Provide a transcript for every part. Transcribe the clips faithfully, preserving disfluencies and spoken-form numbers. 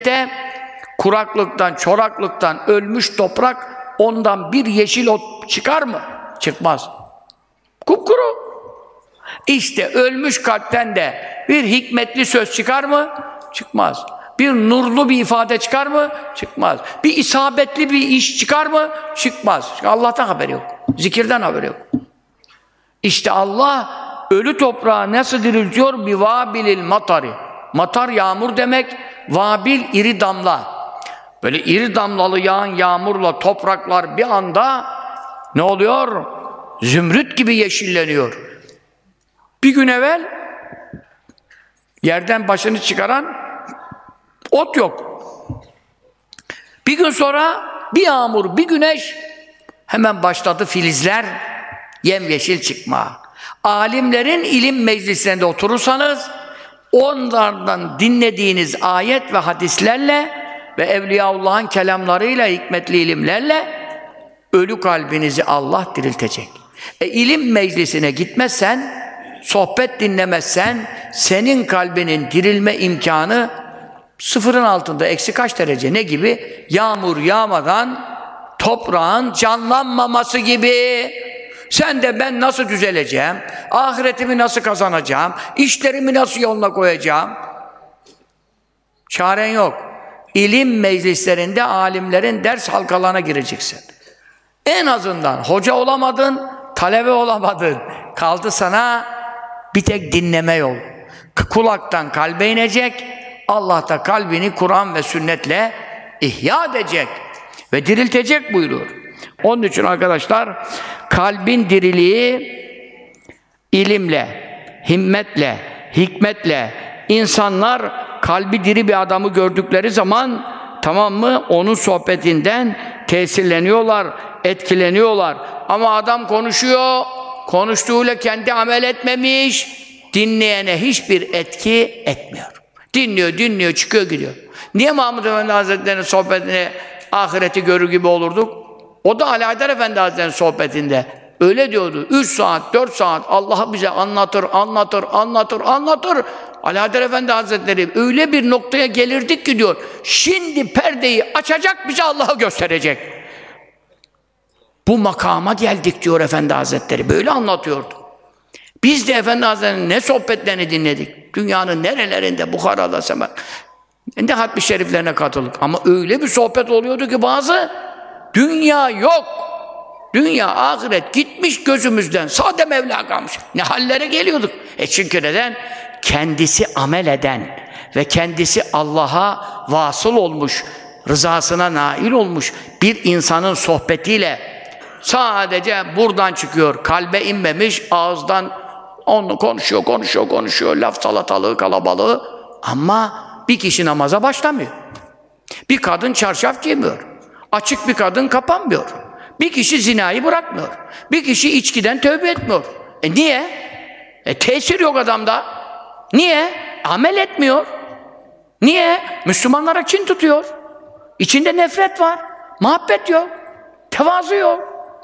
de kuraklıktan, çoraklıktan ölmüş toprak, ondan bir yeşil ot çıkar mı? Çıkmaz. Kupkuru. İşte ölmüş kalpten de bir hikmetli söz çıkar mı? Çıkmaz. Bir nurlu bir ifade çıkar mı? Çıkmaz. Bir isabetli bir iş çıkar mı? Çıkmaz. Çünkü Allah'tan haberi yok. Zikirden haberi yok. İşte Allah ölü toprağı nasıl diriltiyor? Bir vabilil matari. Matar yağmur demek. Vabil iri damla. Böyle iri damlalı yağan yağmurla topraklar bir anda ne oluyor? Zümrüt gibi yeşilleniyor. Bir gün evvel yerden başını çıkaran ot yok. Bir gün sonra bir yağmur, bir güneş, hemen başladı filizler yemyeşil çıkmaya. Alimlerin ilim meclislerinde oturursanız, onlardan dinlediğiniz ayet ve hadislerle ve Evliyaullah'ın kelamlarıyla, hikmetli ilimlerle ölü kalbinizi Allah diriltecek. E ilim meclisine gitmezsen, sohbet dinlemezsen, senin kalbinin dirilme imkanı sıfırın altında, eksi kaç derece, ne gibi? Yağmur yağmadan toprağın canlanmaması gibi. Sen de ben nasıl düzeleceğim, ahiretimi nasıl kazanacağım, işlerimi nasıl yoluna koyacağım? Çaren yok. İlim meclislerinde alimlerin ders halkalarına gireceksin. En azından hoca olamadın, talebe olamadın. Kaldı sana bir tek dinleme yol. Kulaktan kalbe inecek, Allah da kalbini Kur'an ve sünnetle ihya edecek ve diriltecek buyuruyor. Onun için arkadaşlar, kalbin diriliği ilimle, himmetle, hikmetle, insanlar kalbi diri bir adamı gördükleri zaman, tamam mı, onun sohbetinden tesirleniyorlar, etkileniyorlar. Ama adam konuşuyor, konuştuğuyla kendi amel etmemiş, dinleyene hiçbir etki etmiyor. Dinliyor, dinliyor, çıkıyor, gidiyor. Niye Mahmud Efendi Hazretleri'nin sohbetine ahireti görür gibi olurduk? O da Ali Haydar Efendi Hazretleri'nin sohbetinde öyle diyordu. Üç saat, dört saat Allah'ı bize anlatır, anlatır, anlatır, anlatır. Ali Haydar Efendi Hazretleri öyle bir noktaya gelirdik ki diyor, şimdi perdeyi açacak, bize Allah'ı gösterecek. Bu makama geldik diyor Efendi Hazretleri. Böyle anlatıyordu. Biz de Efendi Hazretleri'nin ne sohbetlerini dinledik. Dünyanın nerelerinde, Bukhara'da, Semer. Ne hatmi şeriflerine katıldık. Ama öyle bir sohbet oluyordu ki bazı, dünya yok. Dünya, ahiret gitmiş gözümüzden. Sade Mevla kalmış. Ne hallere geliyorduk. E çünkü neden? Kendisi amel eden ve kendisi Allah'a vasıl olmuş, rızasına nail olmuş bir insanın sohbetiyle sadece buradan çıkıyor, kalbe inmemiş, ağızdan onu konuşuyor, konuşuyor, konuşuyor, laf salatalığı, kalabalığı, ama bir kişi namaza başlamıyor. Bir kadın çarşaf giymiyor. Açık bir kadın kapanmıyor. Bir kişi zinayı bırakmıyor. Bir kişi içkiden tövbe etmiyor. E niye? E tesir yok adamda. Niye? Amel etmiyor. Niye? Müslümanlara kin tutuyor. İçinde nefret var. Muhabbet yok. Tevazu yok.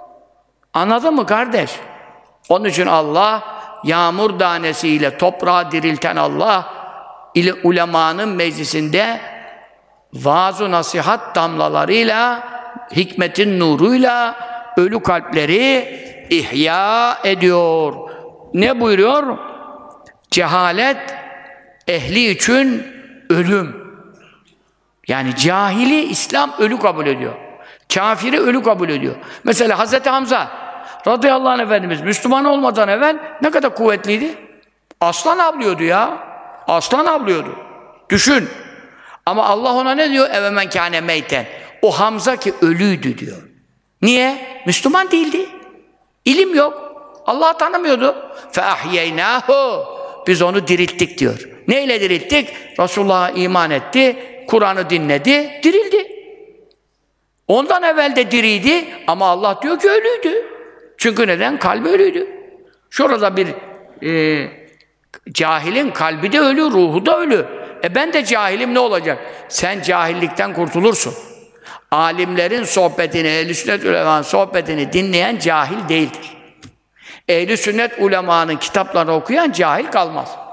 Anladın mı kardeş? Onun için Allah, yağmur tanesiyle toprağı dirilten Allah, ile ulemanın meclisinde vaaz-ı nasihat damlalarıyla, hikmetin nuruyla ölü kalpleri ihya ediyor. Ne buyuruyor? Cehalet ehli için ölüm. Yani cahili İslam ölü kabul ediyor. Kafiri ölü kabul ediyor. Mesela Hazreti Hamza radıyallahu anh Efendimiz Müslüman olmadan evvel ne kadar kuvvetliydi? Aslan avlıyordu ya. Aslan avlıyordu. Düşün. Ama Allah ona ne diyor? Evemen kâne meyten. O Hamza ki ölüydü diyor. Niye? Müslüman değildi. İlim yok. Allah'ı tanımıyordu. فَاَحْيَيْنَاهُ Biz onu dirilttik diyor. Neyle dirilttik? Resulullah'a iman etti, Kur'an'ı dinledi, dirildi. Ondan evvel de diriydi ama Allah diyor ki ölüydü. Çünkü neden? Kalbi ölüydü. Şurada bir e, cahilin kalbi de ölü, ruhu da ölü. E ben de cahilim, ne olacak? Sen cahillikten kurtulursun. Alimlerin sohbetini, ehl-i sünnet ulemanın sohbetini dinleyen cahil değildir. Ehl-i sünnet ulemanın kitaplarını okuyan cahil kalmaz.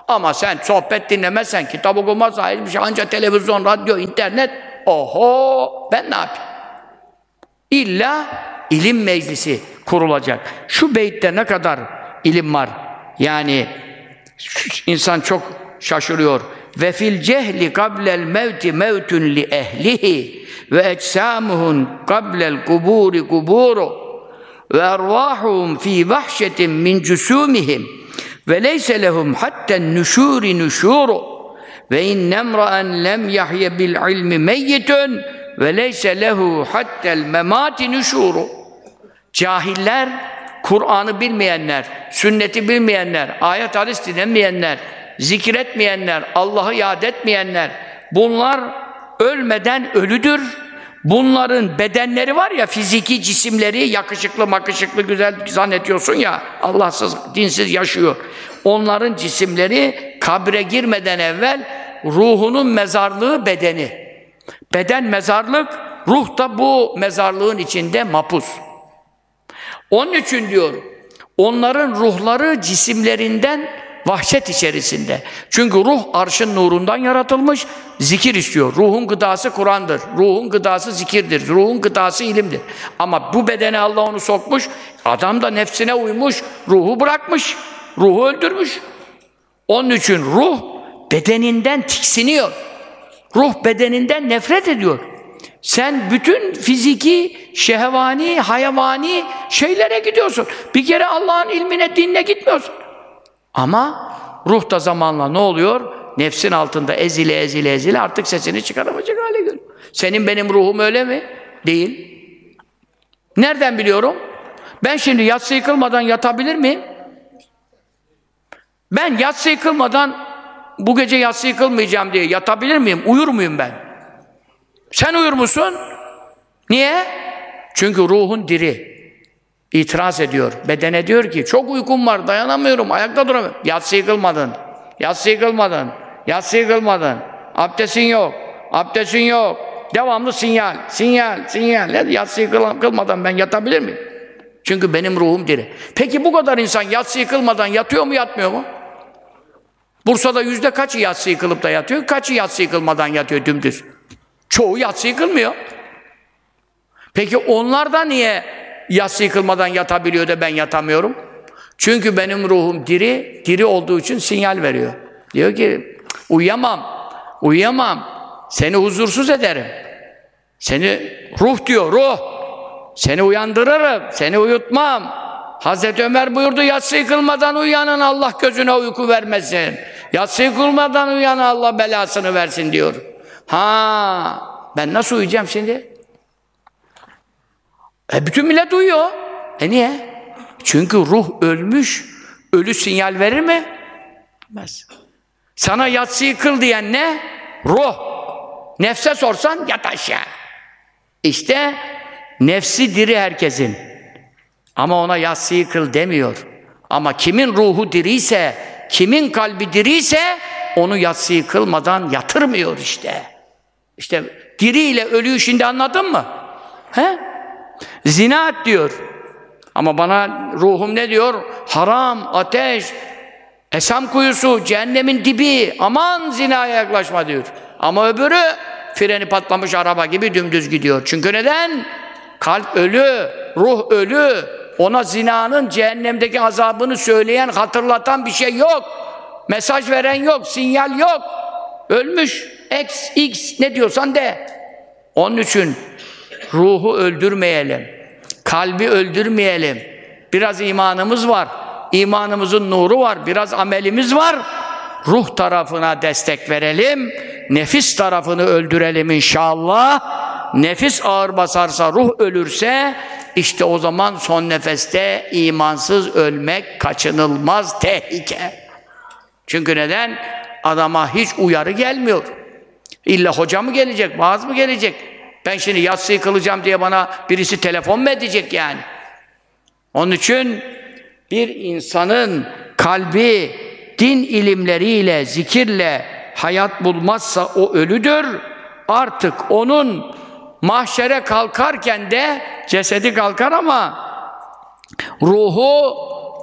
Ama sen sohbet dinlemezsen, kitap okumazsan, hiçbir şey, ancak televizyon, radyo, internet, oho, ben ne yapayım? İlla ilim meclisi kurulacak. Şu beytte ne kadar ilim var? Yani insan çok şaşırıyor. Ve fil cehli kablel mevti mevtun li ehlihi ve ecsamuhun kablel kuburi kuburu ve ervahuhum fi vahşetin min cusumihim ve leyse lehum hatten nüşuri nüşuru ve innemra'en lem yahye bil ilmi meyyitun ve leyse lehu hattel memati nüşuru. Cahiller, Kur'an'ı bilmeyenler, sünneti bilmeyenler, ayet hadis dinlemeyenler, zikretmeyenler, Allah'ı yad etmeyenler, bunlar ölmeden ölüdür. Bunların bedenleri var ya, fiziki cisimleri, yakışıklı makışıklı güzel zannediyorsun ya, Allahsız, dinsiz yaşıyor. Onların cisimleri kabre girmeden evvel ruhunun mezarlığı bedeni. Beden mezarlık, ruh da bu mezarlığın içinde mapus. Onun için diyor, onların ruhları cisimlerinden vahşet içerisinde. Çünkü ruh arşın nurundan yaratılmış, zikir istiyor. Ruhun gıdası Kur'an'dır. Ruhun gıdası zikirdir. Ruhun gıdası ilimdir. Ama bu bedene Allah onu sokmuş, adam da nefsine uymuş, ruhu bırakmış, ruhu öldürmüş. Onun için ruh bedeninden tiksiniyor. Ruh bedeninden nefret ediyor. Sen bütün fiziki, şehvani, hayvani şeylere gidiyorsun. Bir kere Allah'ın ilmine, dinine gitmiyorsun. Ama ruh da zamanla ne oluyor? Nefsin altında ezile ezile ezile artık sesini çıkaramayacak hale geliyor. Senin benim ruhum öyle mi? Değil. Nereden biliyorum? Ben şimdi yatsı yıkılmadan yatabilir miyim? Ben yatsı yıkılmadan bu gece yatsı yıkılmayacağım diye yatabilir miyim? Uyur muyum ben? Sen uyur musun? Niye? Çünkü ruhun diri. İtiraz ediyor. Bedene diyor ki çok uykum var, dayanamıyorum, ayakta duramıyorum. Yatsı yıkılmadın. Yatsı yıkılmadın. Yatsı yıkılmadın. Abdestin yok. Abdestin yok. Devamlı sinyal. Sinyal. Sinyal. Yatsı yıkılmadan ben yatabilir miyim? Çünkü benim ruhum diri. Peki bu kadar insan yatsı yıkılmadan yatıyor mu, yatmıyor mu? Bursa'da yüzde kaçı yatsı yıkılıp da yatıyor? Kaçı yatsı yıkılmadan yatıyor dümdüz? Çoğu yatsı yıkılmıyor. Peki onlar da niye yatsı yıkılmadan yatabiliyor da ben yatamıyorum? Çünkü benim ruhum diri, diri olduğu için sinyal veriyor. Diyor ki uyuyamam, uyuyamam, seni huzursuz ederim. Seni ruh diyor, ruh. Seni uyandırırım, seni uyutmam. Hazreti Ömer buyurdu, yatsı yıkılmadan uyuyanın Allah gözüne uyku vermesin. Yatsı yıkılmadan uyuyanın Allah belasını versin diyor. Ha, ben nasıl uyuyacağım şimdi? E bütün millet uyuyor. E niye? Çünkü ruh ölmüş. Ölü sinyal verir mi? Vermez. Sana yatsı yıkıl diyen ne? Ruh. Nefse sorsan yat aşağı. İşte nefsi diri herkesin. Ama ona yatsı yıkıl demiyor. Ama kimin ruhu diriyse, kimin kalbi diriyse onu yatsı yıkılmadan yatırmıyor işte. İşte diri ile ölüyü şimdi anladın mı? He? Zina et diyor. Ama bana ruhum ne diyor? Haram, ateş, esam kuyusu, cehennemin dibi, aman zinaya yaklaşma diyor. Ama öbürü freni patlamış araba gibi dümdüz gidiyor. Çünkü neden? Kalp ölü, ruh ölü. Ona zinanın cehennemdeki azabını söyleyen, hatırlatan bir şey yok. Mesaj veren yok, sinyal yok. Ölmüş. X, X ne diyorsan de. Onun için ruhu öldürmeyelim. Kalbi öldürmeyelim. Biraz imanımız var. İmanımızın nuru var. Biraz amelimiz var. Ruh tarafına destek verelim. Nefis tarafını öldürelim inşallah. Nefis ağır basarsa, ruh ölürse işte o zaman son nefeste imansız ölmek kaçınılmaz tehlike. Çünkü neden? Adama hiç uyarı gelmiyor. İlla hoca mı gelecek, vaaz mı gelecek? Ben şimdi yatsıyı kılacağım diye bana birisi telefon mu edecek yani? Onun için bir insanın kalbi din ilimleriyle, zikirle hayat bulmazsa o ölüdür. Artık onun mahşere kalkarken de cesedi kalkar ama ruhu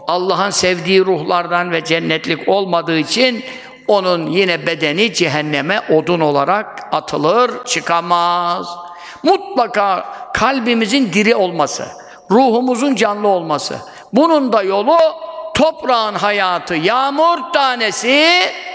Allah'ın sevdiği ruhlardan ve cennetlik olmadığı için onun yine bedeni cehenneme odun olarak atılır, çıkamaz. Mutlaka kalbimizin diri olması, ruhumuzun canlı olması. Bunun da yolu toprağın hayatı, yağmur tanesi,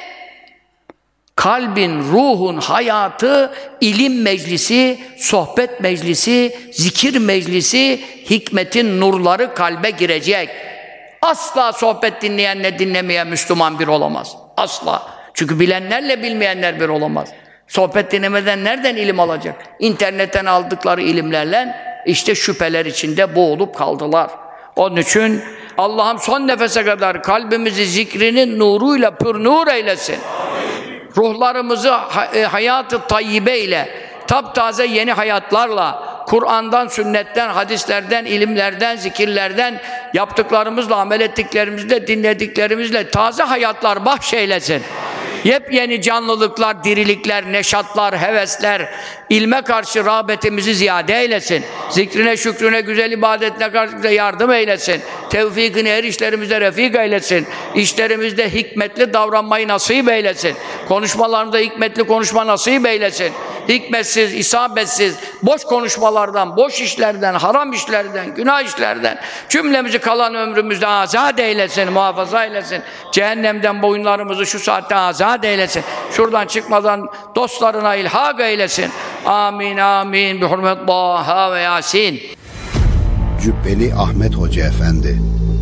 kalbin, ruhun hayatı, ilim meclisi, sohbet meclisi, zikir meclisi, hikmetin nurları kalbe girecek. Asla sohbet dinleyenle dinlemeyen Müslüman bir olamaz. Asla. Çünkü bilenlerle bilmeyenler bir olamaz. Sohbet dinlemeden nereden ilim alacak? İnternetten aldıkları ilimlerle işte şüpheler içinde boğulup kaldılar. Onun için Allah'ım son nefese kadar kalbimizi zikrinin nuruyla pür nur eylesin. Ruhlarımızı hayat-ı tayyibe ile, taptaze yeni hayatlarla, Kur'an'dan, sünnetten, hadislerden, ilimlerden, zikirlerden, yaptıklarımızla, amel ettiklerimizle, dinlediklerimizle taze hayatlar bahşeylesin. Yepyeni canlılıklar, dirilikler, neşatlar, hevesler, ilme karşı rağbetimizi ziyade eylesin. Zikrine, şükrüne, güzel ibadetine karşı bize yardım eylesin. Tevfikini her işlerimizde refik eylesin. İşlerimizde hikmetli davranmayı nasip eylesin. Konuşmalarımızda hikmetli konuşma nasip eylesin. Hikmetsiz, isabetsiz, boş konuşmalardan, boş işlerden, haram işlerden, günah işlerden cümlemizi kalan ömrümüzde azat eylesin, muhafaza eylesin. Cehennemden boyunlarımızı şu saatte azat eylesin. Şuradan çıkmadan dostlarına ilhak eylesin. Amin, amin. Bi hurmet Taha ve Yasin. Cübbeli Ahmet Hoca Efendi.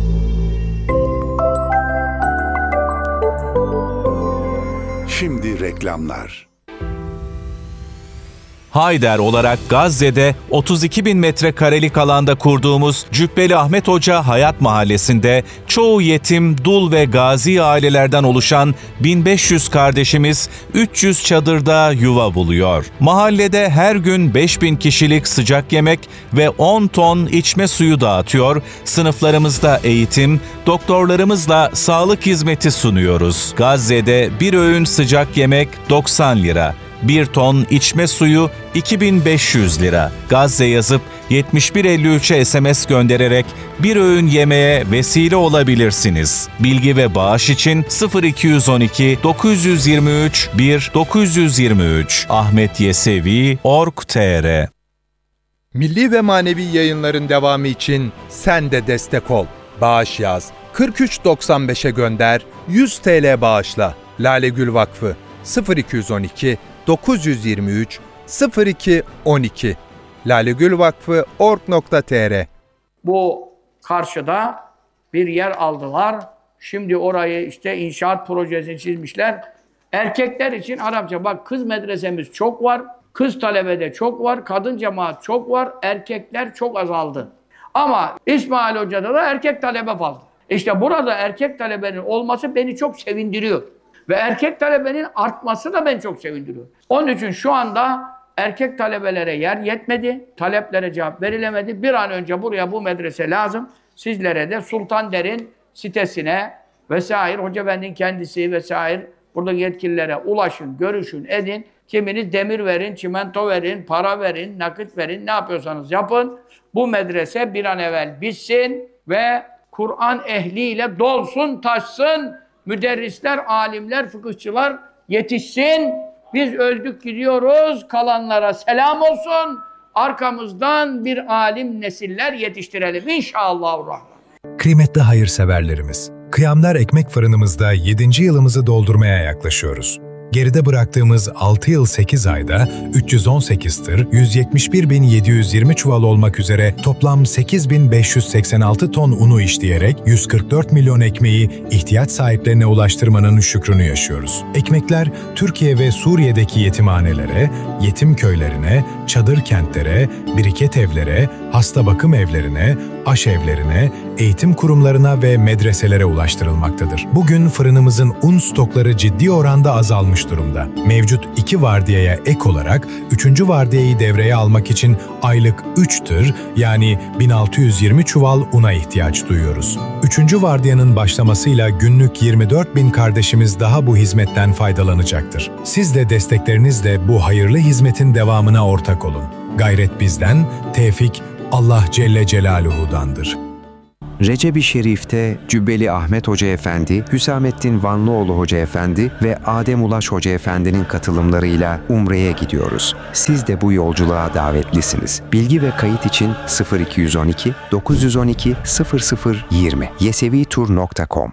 Şimdi reklamlar. Hayder olarak Gazze'de otuz iki bin metrekarelik alanda kurduğumuz Cübbeli Ahmet Hoca Hayat Mahallesi'nde çoğu yetim, dul ve gazi ailelerden oluşan bin beş yüz kardeşimiz üç yüz çadırda yuva buluyor. Mahallede her gün beş bin kişilik sıcak yemek ve on ton içme suyu dağıtıyor, sınıflarımızda eğitim, doktorlarımızla sağlık hizmeti sunuyoruz. Gazze'de bir öğün sıcak yemek doksan lira. Bir ton içme suyu iki bin beş yüz lira. Gazze yazıp yetmiş bir elli üçe S M S göndererek bir öğün yemeğe vesile olabilirsiniz. Bilgi ve bağış için sıfır iki on iki dokuz yüz yirmi üç bir dokuz yüz yirmi üç ahmetyesevi nokta org nokta tr. Milli ve manevi yayınların devamı için sen de destek ol. Bağış yaz. kırk üç doksan beşe gönder. yüz TL bağışla. Lale Gül Vakfı sıfır iki on iki dokuz yüz yirmi üç sıfır iki on iki lalegülvakfı nokta org nokta tr. Bu karşıda bir yer aldılar. Şimdi orayı işte inşaat projesini çizmişler. Erkekler için Arapça. Bak kız medresemiz çok var. Kız talebede çok var. Kadın cemaat çok var. Erkekler çok azaldı. Ama İsmail Hoca'da da erkek talebe fazla. İşte burada erkek talebenin olması beni çok sevindiriyor. Ve erkek talebenin artması da beni çok sevindiriyor. Onun için şu anda erkek talebelere yer yetmedi, taleplere cevap verilemedi. Bir an önce buraya bu medrese lazım. Sizlere de Sultan Der'in sitesine vesaire, Hoca Efendi'nin kendisi vesaire buradaki yetkililere ulaşın, görüşün, edin. Kiminiz demir verin, çimento verin, para verin, nakit verin, ne yapıyorsanız yapın. Bu medrese bir an evvel bitsin ve Kur'an ehliyle dolsun, taşsın. Müderrisler, alimler, fıkıhçılar yetişsin. Biz öldük gidiyoruz. Kalanlara selam olsun. Arkamızdan bir alim nesiller yetiştirelim. İnşallahurrahman. Kıymetli hayırseverlerimiz, Kıyamlar Ekmek Fırınımızda yedinci yılımızı doldurmaya yaklaşıyoruz. Geride bıraktığımız altı yıl sekiz ayda üç yüz on sekiz tır, yüz yetmiş bir bin yedi yüz yirmi çuval olmak üzere toplam sekiz bin beş yüz seksen altı ton unu işleyerek yüz kırk dört milyon ekmeği ihtiyaç sahiplerine ulaştırmanın şükrünü yaşıyoruz. Ekmekler Türkiye ve Suriye'deki yetimhanelere, yetim köylerine, çadır kentlere, biriket evlere, hasta bakım evlerine, aşevlerine, eğitim kurumlarına ve medreselere ulaştırılmaktadır. Bugün fırınımızın un stokları ciddi oranda azalmış durumda. Mevcut iki vardiyaya ek olarak üçüncü vardiyayı devreye almak için aylık üç tır yani bin altı yüz yirmi çuval una ihtiyaç duyuyoruz. Üçüncü vardiyanın başlamasıyla günlük yirmi dört bin kardeşimiz daha bu hizmetten faydalanacaktır. Siz de desteklerinizle bu hayırlı hizmetin devamına ortak olun. Gayret bizden, tevfik Allah Celle Celaluhu'dandır. Recep-i Şerif'te Cübbeli Ahmet Hoca Efendi, Hüsamettin Vanlıoğlu Hoca Efendi ve Adem Ulaş Hoca Efendi'nin katılımlarıyla Umre'ye gidiyoruz. Siz de bu yolculuğa davetlisiniz. Bilgi ve kayıt için sıfır iki on iki dokuz on iki sıfır sıfır yirmi yesevitur nokta com.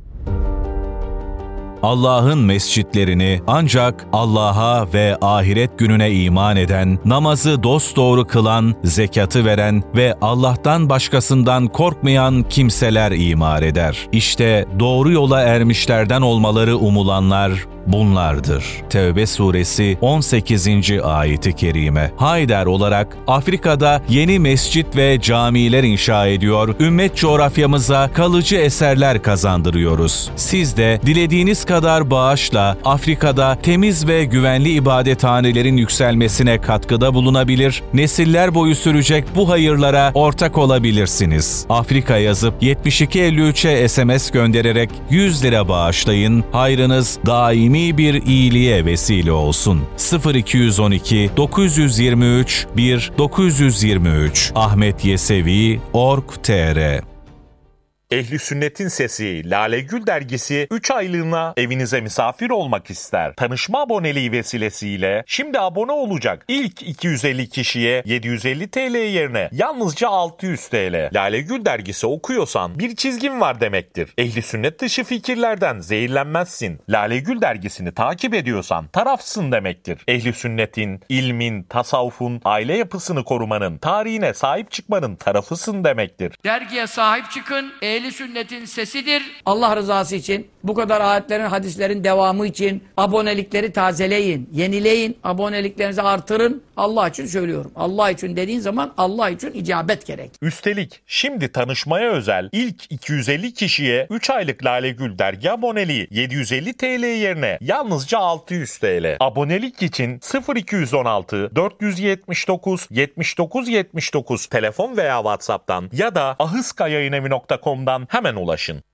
Allah'ın mescitlerini ancak Allah'a ve ahiret gününe iman eden, namazı dosdoğru kılan, zekatı veren ve Allah'tan başkasından korkmayan kimseler imar eder. İşte doğru yola ermişlerden olmaları umulanlar bunlardır. Tevbe suresi on sekizinci ayeti kerime. Haydar olarak Afrika'da yeni mescit ve camiler inşa ediyor, ümmet coğrafyamıza kalıcı eserler kazandırıyoruz. Siz de dilediğiniz kadar bağışla Afrika'da temiz ve güvenli ibadethanelerin yükselmesine katkıda bulunabilir, nesiller boyu sürecek bu hayırlara ortak olabilirsiniz. Afrika yazıp yetmiş iki elli üçe S M S göndererek yüz lira bağışlayın, hayrınız daimi bir iyiliğe vesile olsun. sıfır iki on iki dokuz yirmi üç bir dokuz yirmi üç Ahmet Yesevi nokta org nokta tr. Ehli Sünnet'in Sesi Lale Gül dergisi üç aylığına evinize misafir olmak ister. Tanışma aboneliği vesilesiyle şimdi abone olacak ilk iki yüz elli kişiye yedi yüz elli TL yerine yalnızca altı yüz TL. Lale Gül dergisi okuyorsan bir çizgin var demektir. Ehli Sünnet dışı fikirlerden zehirlenmezsin. Lale Gül dergisini takip ediyorsan tarafsın demektir. Ehli Sünnet'in, ilmin, tasavvufun, aile yapısını korumanın, tarihine sahip çıkmanın tarafısın demektir. Dergiye sahip çıkın. Ehli Sünnet'in sesidir. Allah rızası için, bu kadar ayetlerin, hadislerin devamı için abonelikleri tazeleyin, yenileyin, aboneliklerinizi artırın. Allah için söylüyorum. Allah için dediğin zaman Allah için icabet gerek. Üstelik şimdi tanışmaya özel ilk iki yüz elli kişiye üç aylık Lale Gül dergi aboneliği yedi yüz elli TL yerine yalnızca altı yüz TL. Abonelik için sıfır iki on altı dört yüz yetmiş dokuz yetmiş dokuz yetmiş dokuz telefon veya WhatsApp'tan ya da ahıskayayınevi nokta com'dan hemen ulaşın.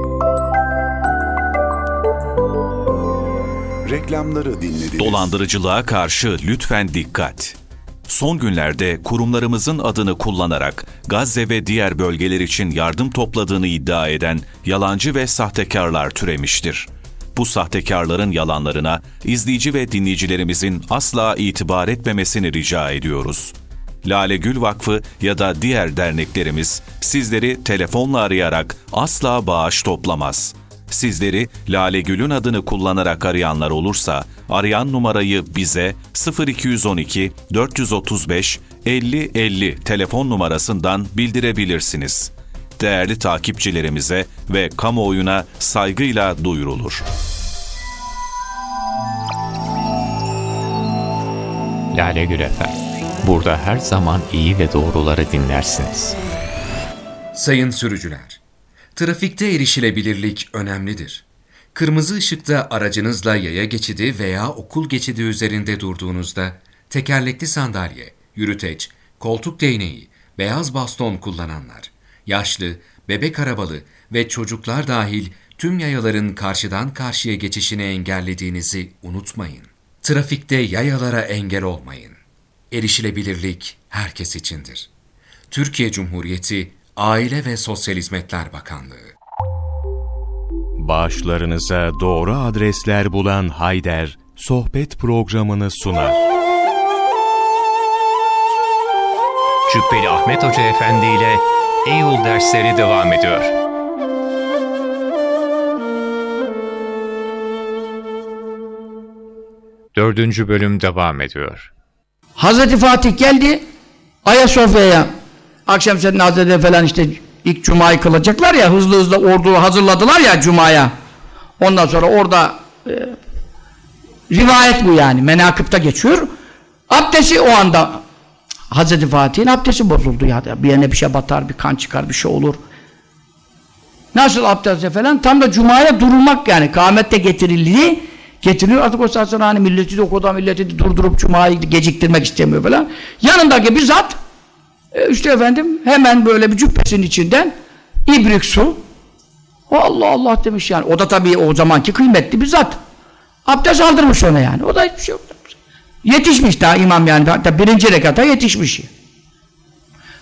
Reklamları dinlediniz. Dolandırıcılığa karşı lütfen dikkat. Son günlerde kurumlarımızın adını kullanarak Gazze ve diğer bölgeler için yardım topladığını iddia eden yalancı ve sahtekarlar türemiştir. Bu sahtekarların yalanlarına izleyici ve dinleyicilerimizin asla itibar etmemesini rica ediyoruz. Lale Gül Vakfı ya da diğer derneklerimiz sizleri telefonla arayarak asla bağış toplamaz. Sizleri Lale Gül'ün adını kullanarak arayanlar olursa arayan numarayı bize sıfır iki on iki dört otuz beş elli elli telefon numarasından bildirebilirsiniz. Değerli takipçilerimize ve kamuoyuna saygıyla duyurulur. Lale Gül Efendi. Burada her zaman iyi ve doğruları dinlersiniz. Sayın sürücüler, trafikte erişilebilirlik önemlidir. Kırmızı ışıkta aracınızla yaya geçidi veya okul geçidi üzerinde durduğunuzda tekerlekli sandalye, yürüteç, koltuk değneği, beyaz baston kullananlar, yaşlı, bebek arabalı ve çocuklar dahil tüm yayaların karşıdan karşıya geçişini engellediğinizi unutmayın. Trafikte yayalara engel olmayın. Erişilebilirlik herkes içindir. Türkiye Cumhuriyeti Aile ve Sosyal Hizmetler Bakanlığı. Bağışlarınıza doğru adresler bulan Hayder, sohbet programını sunar. Cübbeli Ahmet Hoca Efendi ile Eyyul dersleri devam ediyor. Dördüncü bölüm devam ediyor. Hazreti Fatih geldi Ayasofya'ya. Akşam senin Hazreti falan işte ilk Cuma'yı kılacaklar ya, hızlı hızlı orduyu hazırladılar ya Cuma'ya. Ondan sonra orada e, rivayet bu yani, menakıpta geçiyor. Abdesti o anda Hazreti Fatih'in abdesti bozuldu ya. Bir yerine bir şey batar, bir kan çıkar, bir şey olur. Nasıl abdesti falan? Tam da Cuma'ya durulmak yani. Kâhmet de getirildi. Getiriliyor. Artık o saat sonra hani milleti de o kadar milleti de durdurup Cuma'yı geciktirmek istemiyor falan. Yanındaki bir zat e, işte efendim hemen böyle bir cübbesinin içinden ibrik su. Allah Allah demiş yani. O da tabii o zamanki kıymetli bir zat. Abdest aldırmış ona yani. O da hiçbir şey yok. Yetişmiş daha imam yani. Hatta birinci rekata yetişmiş.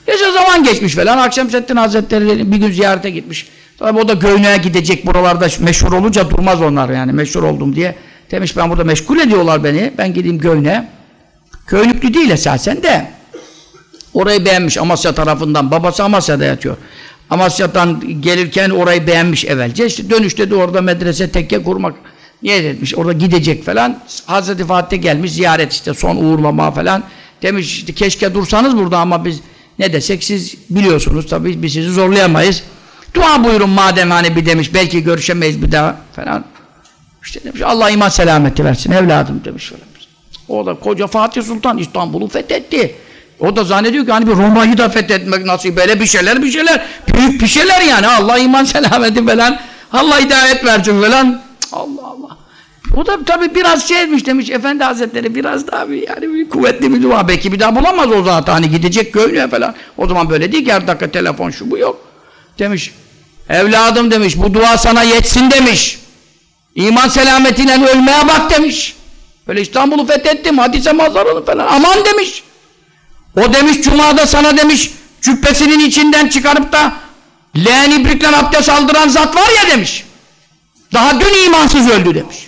Neyse zaman geçmiş falan. Akşemseddin Hazretleri bir gün ziyarete gitmiş. Tabii o da Göynek'e gidecek, buralarda meşhur olunca durmaz onlar yani, meşhur oldum diye. Demiş ben burada meşgul ediyorlar beni, ben gideyim Göynek'e. Köylüklü değil esasen de. Orayı beğenmiş Amasya tarafından, babası Amasya'da yatıyor. Amasya'dan gelirken orayı beğenmiş evvelce. İşte dönüşte de orada medrese, tekke kurmak niyet etmiş. Orada gidecek falan. Hazreti Fatih gelmiş, ziyaret işte, son uğurlama falan. Demiş işte keşke dursanız burada ama biz ne desek siz biliyorsunuz tabii, biz sizi zorlayamayız. Dua buyurun madem hani bir demiş, belki görüşemeyiz bir daha falan. İşte demiş Allah iman selameti versin evladım demiş falan. O da koca Fatih Sultan İstanbul'u fethetti. O da zannediyor ki hani bir Roma'yı da fethetmek nasıl, böyle bir şeyler bir şeyler büyük bir şeyler yani, Allah iman selameti falan, Allah hidayet versin falan. Allah Allah. O da tabii biraz şey etmiş, demiş Efendi Hazretleri biraz daha bir yani bir kuvvetli bir dua, belki bir daha bulamaz o zaten hani gidecek Göynek'e falan. O zaman böyle değil ki her dakika telefon şu bu yok. Demiş evladım demiş bu dua sana yetsin demiş. İman selametiyle ölmeye bak demiş. Böyle İstanbul'u fethettim, hadise mazarını falan aman demiş. O demiş Cuma'da sana demiş cübbesinin içinden çıkarıp da leğen ibrikle abdest aldıran zat var ya demiş. Daha dün imansız öldü demiş.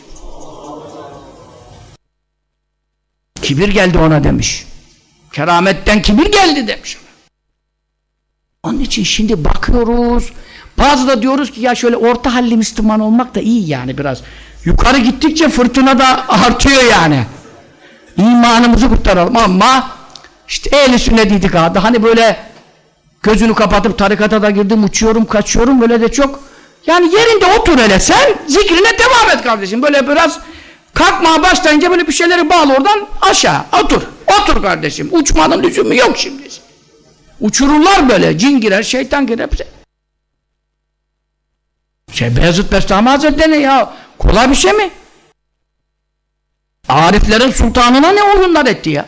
Kibir geldi ona demiş. Kerametten kibir geldi demiş. Onun için şimdi bakıyoruz. Bazı da diyoruz ki ya şöyle orta halli Müslüman olmak da iyi yani biraz. Yukarı gittikçe fırtına da artıyor yani. İmanımızı kurtaralım ama işte ehl-i sünnet itikadı. Hani böyle gözünü kapatıp tarikata da girdim, uçuyorum, kaçıyorum böyle de çok. Yani yerinde otur hele sen, zikrine devam et kardeşim. Böyle biraz kalkmaya başlayınca böyle bir şeyleri bağlı oradan aşağı. Otur, otur kardeşim. Uçmanın lüzumu yok şimdi. Uçururlar böyle, cin girer, şeytan girer. Şey Beyazıt Bestami Hazretleri ya, kolay bir şey mi? Ariflerin sultanına ne oyunlar etti ya?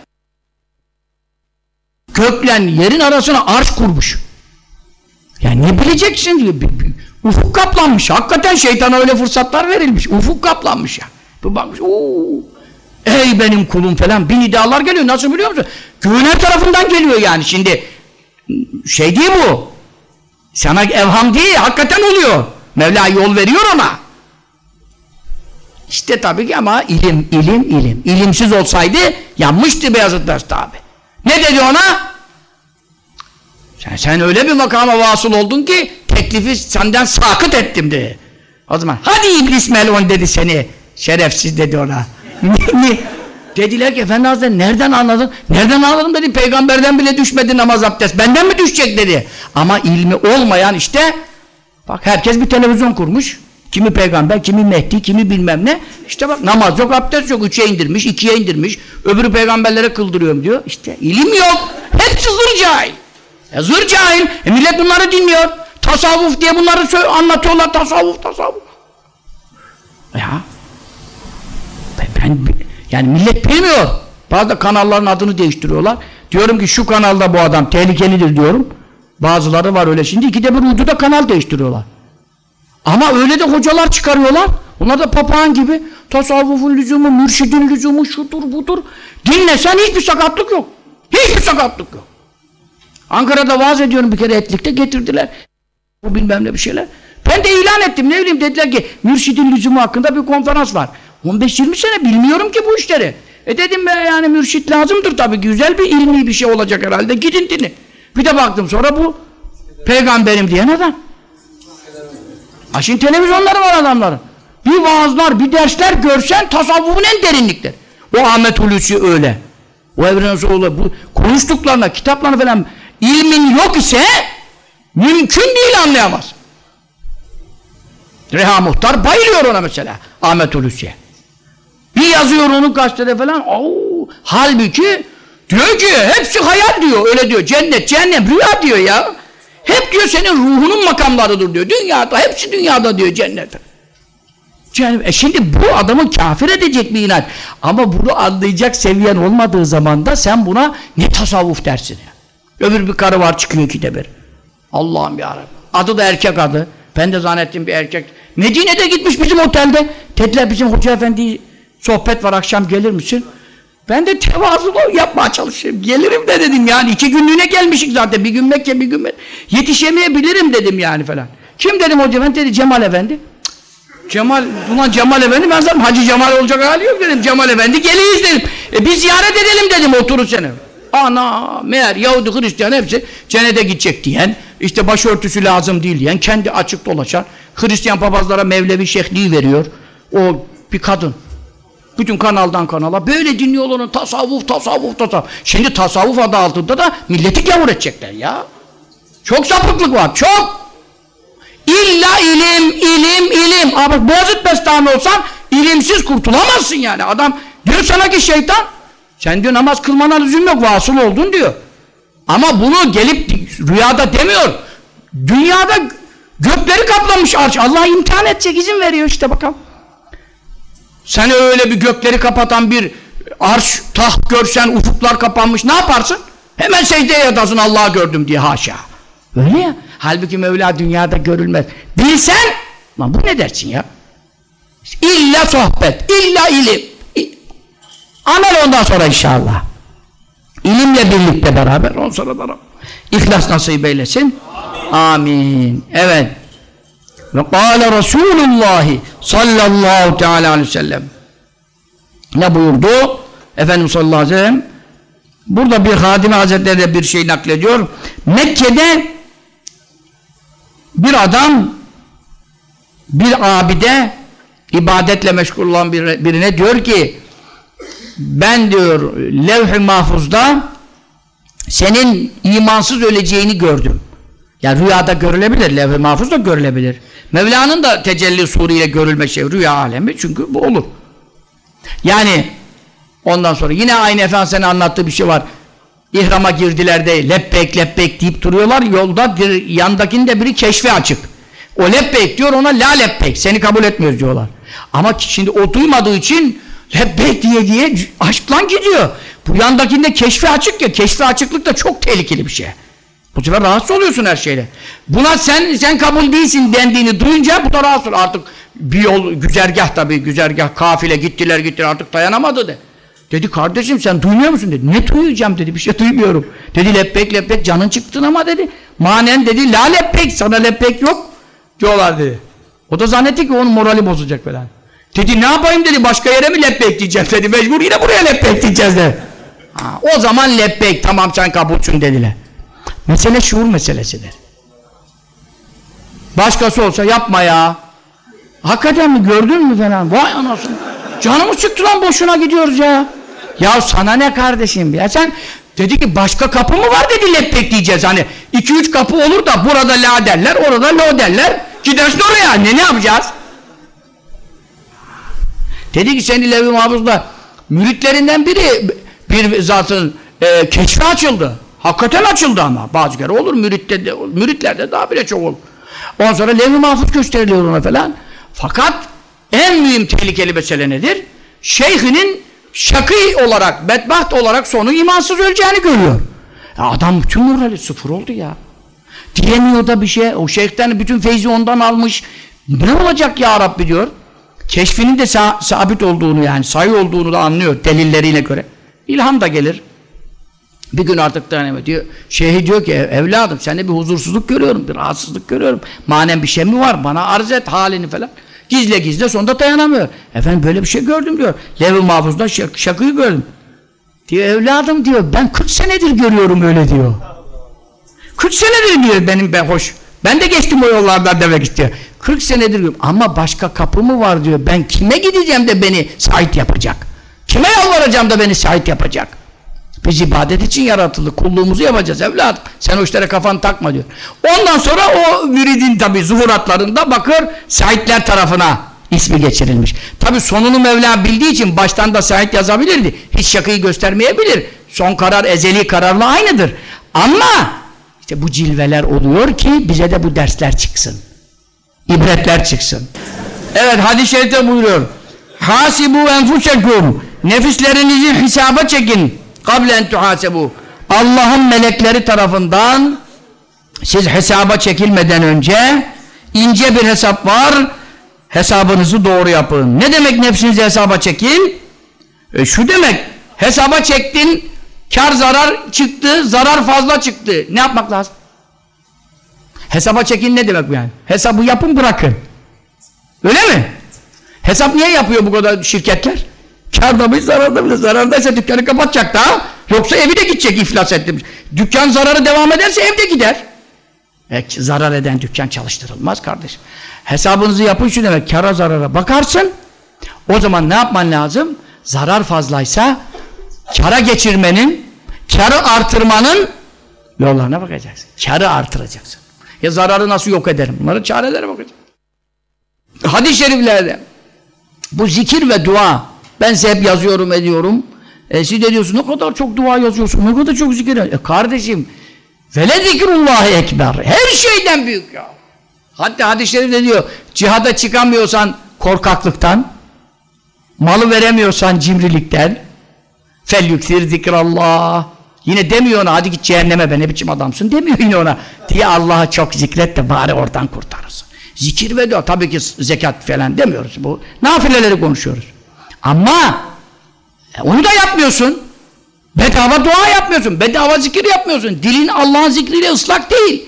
Göklen yerin arasına arş kurmuş. Yani ne bileceksin diyor. Ufuk kaplanmış. Hakikaten şeytana öyle fırsatlar verilmiş. Ufuk kaplanmış ya. Bir bakmış. Oo, ey benim kulum falan. Bir nidalar geliyor. Nasıl biliyor musun? Göğün her tarafından geliyor yani. Şimdi şey değil bu. Sana evham değil. Hakikaten oluyor. Mevla yol veriyor ona. İşte tabii ki ama ilim, ilim, ilim. İlimsiz olsaydı yanmıştı Beyazıt Bestami. Ne dedi ona? Sen, sen öyle bir makama vasıl oldun ki teklifi senden sakıt ettim dedi. O zaman hadi iblis melun dedi seni. Şerefsiz dedi ona. Dediler ki Efendi Hazretleri nereden anladın? Nereden anladın dedi. Peygamberden bile düşmedi namaz abdest. Benden mi düşecek dedi. Ama ilmi olmayan işte bak herkes bir televizyon kurmuş. Kimi peygamber, kimi Mehdi, kimi bilmem ne. İşte bak namaz yok, abdest yok. Üçe indirmiş, ikiye indirmiş. Öbürü peygamberlere kıldırıyorum diyor. İşte ilim yok. Hepsi zır cahil. E zır cahil. E millet bunları dinliyor. Tasavvuf diye bunları anlatıyorlar. Tasavvuf, tasavvuf. Ya. Ben, yani millet bilmiyor. Bazı kanalların adını değiştiriyorlar. Diyorum ki şu kanalda bu adam tehlikelidir diyorum. Bazıları var öyle şimdi. İkide bir uyduda kanal değiştiriyorlar. Ama öyle de hocalar çıkarıyorlar. Onlar da papağan gibi tasavvufun lüzumu, mürşidin lüzumu, şudur budur. Dinlesen hiçbir sakatlık yok. Hiçbir sakatlık yok. Ankara'da vaaz ediyorum bir kere Etlik'te getirdiler. Bu bilmem ne bir şeyler. Ben de ilan ettim ne bileyim dediler ki mürşidin lüzumu hakkında bir konferans var. on beş yirmi sene bilmiyorum ki bu işleri. E dedim ben yani mürşit lazımdır tabii ki. Güzel bir ilmi bir şey olacak herhalde. Gidin dinle. Bir de baktım sonra bu peygamberim diyen adam. Ha şimdi televizyonları var adamların. Bir vaazlar, bir dersler görsen tasavvufun en derinlikleri. O Ahmet Hulusi öyle. O Evren Soğlu bu konuştuklarına, kitaplarına falan ilmin yok ise mümkün değil anlayamaz. Reha Muhtar bayılıyor ona mesela Ahmet Hulusi'ye. Bir yazıyor onu gazetede falan. Oo, halbuki diyor ki hepsi hayal diyor. Öyle diyor. Cennet, cehennem, rüya diyor ya. Hep diyor senin ruhunun makamlarıdır diyor. Dünyada, hepsi dünyada diyor cennete. E şimdi bu adamı kafir edecek bir inanç. Ama bunu anlayacak seviyen olmadığı zaman da sen buna ne tasavvuf dersin ya. Öbür bir karı var çıkıyor ikide bir. Allah'ım yarabbim. Adı da erkek adı. Ben de zannettim bir erkek. Medine'de gitmiş bizim otelde. Dediler bizim hoca efendi sohbet var akşam gelir misin? Ben de tevazulu yapmaya çalışıyorum. Gelirim de dedim yani. iki günlüğüne gelmişik zaten. Bir gün Mekke, bir gün Mekke. Yetişemeyebilirim dedim yani falan. Kim dedim hoca? Ben dedi Cemal Efendi. Cık, Cemal, ulan Cemal Efendi ben zaten Hacı Cemal olacak hali yok dedim. Cemal Efendi geleyiz dedim. E biz ziyaret edelim dedim otururken. Ana meğer Yahudi Hristiyan hepsi cennete gidecek diyen, işte başörtüsü lazım değil diyen, kendi açık dolaşan, Hristiyan papazlara Mevlevi şeyhliği veriyor. O bir kadın. Bütün kanaldan kanala böyle dinliyorlar onu, tasavvuf, tasavvuf, tasavvuf. Şimdi tasavvuf adı altında da milleti gavur edecekler ya. Çok sapıklık var, çok. İlla ilim, ilim, ilim. Abi Boğazıt Bestami olsan ilimsiz kurtulamazsın yani. Adam diyor sana ki şeytan, sen diyor namaz kılmana lüzum yok, vasıl oldun diyor. Ama bunu gelip rüyada demiyor. Dünyada gökleri kaplamış arş. Allah imtihan edecek, izin veriyor işte bakalım. Sen öyle bir gökleri kapatan bir arş, taht görsen, ufuklar kapanmış, ne yaparsın? Hemen secdeye yatarsın, Allah'ı gördüm diye, haşa. Öyle ya. Halbuki Mevla dünyada görülmez. Bilsen, lan bu ne dersin ya? İlla sohbet, illa ilim. Amel ondan sonra inşallah. İlimle birlikte beraber, ondan sonra da İhlas nasip eylesin. Amin. Amin. Evet. Ve kâle Resulullah sallallahu teala aleyhi ve sellem. Ne buyurdu? Efendimiz sallallahu aleyhi ve sellem burada bir Hadime Hazretleri de bir şey naklediyor. Mekke'de bir adam bir abide ibadetle meşgul olan birine diyor ki ben diyor levh-i mahfuzda senin imansız öleceğini gördüm. Yani rüyada görülebilir, levh-i mahfuzda görülebilir. Mevla'nın da tecelli suruyla görülme şey, rüya alemi, çünkü bu olur. Yani ondan sonra yine aynı Efendimiz'in anlattığı bir şey var. İhrama girdiler de lebbeyk lebbeyk deyip duruyorlar, yolda bir, yandakinde biri keşfi açık. O lebbeyk diyor, ona la lebbeyk, seni kabul etmiyoruz diyorlar. Ama şimdi o duymadığı için lebbeyk diye diye aşklan gidiyor. Bu yandakinde keşfi açık ya, keşfi açıklık da çok tehlikeli bir şey. Bu sefer rahatsız oluyorsun her şeyle. Buna sen sen kabul değilsin dendiğini duyunca bu da rahatsız oluyor. Artık bir yol, güzergah tabii, güzergah, kafile gittiler gittiler artık dayanamadı de. Dedi kardeşim sen duymuyor musun dedi. Ne duyacağım dedi, bir şey duymuyorum. Dedi lebbek lebbek canın çıktın ama dedi. Manen dedi la lebbek, sana lebbek yok diyorlar dedi. O da zannetti ki onun morali bozacak falan. Dedi ne yapayım dedi, başka yere mi lebbek diyeceğim dedi, mecbur yine buraya lebbek diyeceğiz dedi. Ha, o zaman lebbek, tamam sen kabulsün dediler. Mesele şuur meselesidir. Başkası olsa yapma ya. Hakikaten mi, gördün mü falan? Vay anasını. Canımız çıktı lan, boşuna gidiyoruz ya. Ya sana ne kardeşim ya, sen dedi ki başka kapı mı var dedi, lebbek diyeceğiz hani. iki üç kapı olur da burada la derler, orada lo derler. Gidersin oraya, ne ne yapacağız? Dedi ki senin levh-i mahfuzda müritlerinden biri bir zatın e, keşfi açıldı. Hakikaten açıldı ama bazı kere olur, müritte de, müritlerde daha bile çok olur. Ondan sonra levh-i mahfuz gösteriliyor ona falan. Fakat en mühim tehlikeli mesele nedir? Şeyhinin şakî olarak, bedbaht olarak sonu imansız öleceğini görüyor. Ya adam bütün morali sıfır oldu ya. Diyemiyor da bir şey. O şeyhten bütün feyzi ondan almış. Ne olacak ya Rabbi diyor. Keşfinin de sa sabit olduğunu, yani sayı olduğunu da anlıyor delilleriyle göre. İlham da gelir. Bir gün artık dayanamıyor diyor. Şeyhi diyor ki evladım sende bir huzursuzluk görüyorum, bir rahatsızlık görüyorum. Manen bir şey mi var? Bana arz et halini falan. Gizle gizle sonunda dayanamıyor. Efendim böyle bir şey gördüm diyor. Levh-i mahfuzda şak şakıyı gördüm. Diyor evladım diyor ben kırk senedir görüyorum öyle diyor. kırk senedir diyor benim ben hoş. Ben de geçtim o yollardan demek istiyor. kırk senedir diyor. Ama başka kapı mı var diyor. Ben kime gideceğim de beni şahit yapacak? Kime yalvaracağım da beni şahit yapacak? Biz ibadet için yaratıldık. Kulluğumuzu yapacağız evladım. Sen o işlere kafanı takma diyor. Ondan sonra o müridin tabi zuhuratlarında bakır şahitler tarafına ismi geçirilmiş. Tabi sonunu Mevla bildiği için baştan da şahit yazabilirdi. Hiç şakayı göstermeyebilir. Son karar ezeli kararla aynıdır. Ama işte bu cilveler oluyor ki bize de bu dersler çıksın. İbretler çıksın. Evet hadis-i şerifte buyuruyor. Hasibu enfusekum. Nefislerinizi hesaba çekin. Kablen tuhasebu. Allah'ın melekleri tarafından siz hesaba çekilmeden önce ince bir hesap var. Hesabınızı doğru yapın. Ne demek nefsinizi hesaba çekin? E şu demek Hesaba çektin, kar zarar çıktı, zarar fazla çıktı. Ne yapmak lazım? Hesaba çekin ne demek bu yani? Hesabı yapın bırakın. Öyle mi? Hesap niye yapıyor bu kadar şirketler? Kârda mı, zararda mı? Zarardaysa dükkanı kapatacak da, yoksa evi de gidecek iflas ettim. Dükkan zararı devam ederse ev de gider. E, zarar eden dükkan çalıştırılmaz kardeşim. Hesabınızı yapın şu demek, kâra zarara bakarsın. O zaman ne yapman lazım? Zarar fazlaysa kâra geçirmenin, kârı artırmanın yollarına bakacaksın. Kârı artıracaksın. Ya zararı nasıl yok ederim? Bunların çarelere bakacaksın. Hadis-i şeriflerde bu zikir ve dua, ben size hep yazıyorum ediyorum. E, siz de diyorsun ne kadar çok dua yazıyorsun, ne kadar çok zikir. E kardeşim, vele zikrullahi ekber. Her şeyden büyük ya. Hatta hadis-i şerifte diyor, cihada çıkamıyorsan korkaklıktan, malı veremiyorsan cimrilikten, fel yüksir zikrallah. Yine demiyor ona, hadi git cehenneme be ne biçim adamsın demiyor yine ona. Diye Allah'ı çok zikret de bari oradan kurtarırsın. Zikir ve dua, tabii ki zekat falan demiyoruz. Bu nafileleri konuşuyoruz. Ama e, onu da yapmıyorsun. Bedava dua yapmıyorsun. Bedava zikir yapmıyorsun. Dilin Allah'ın zikriyle ıslak değil.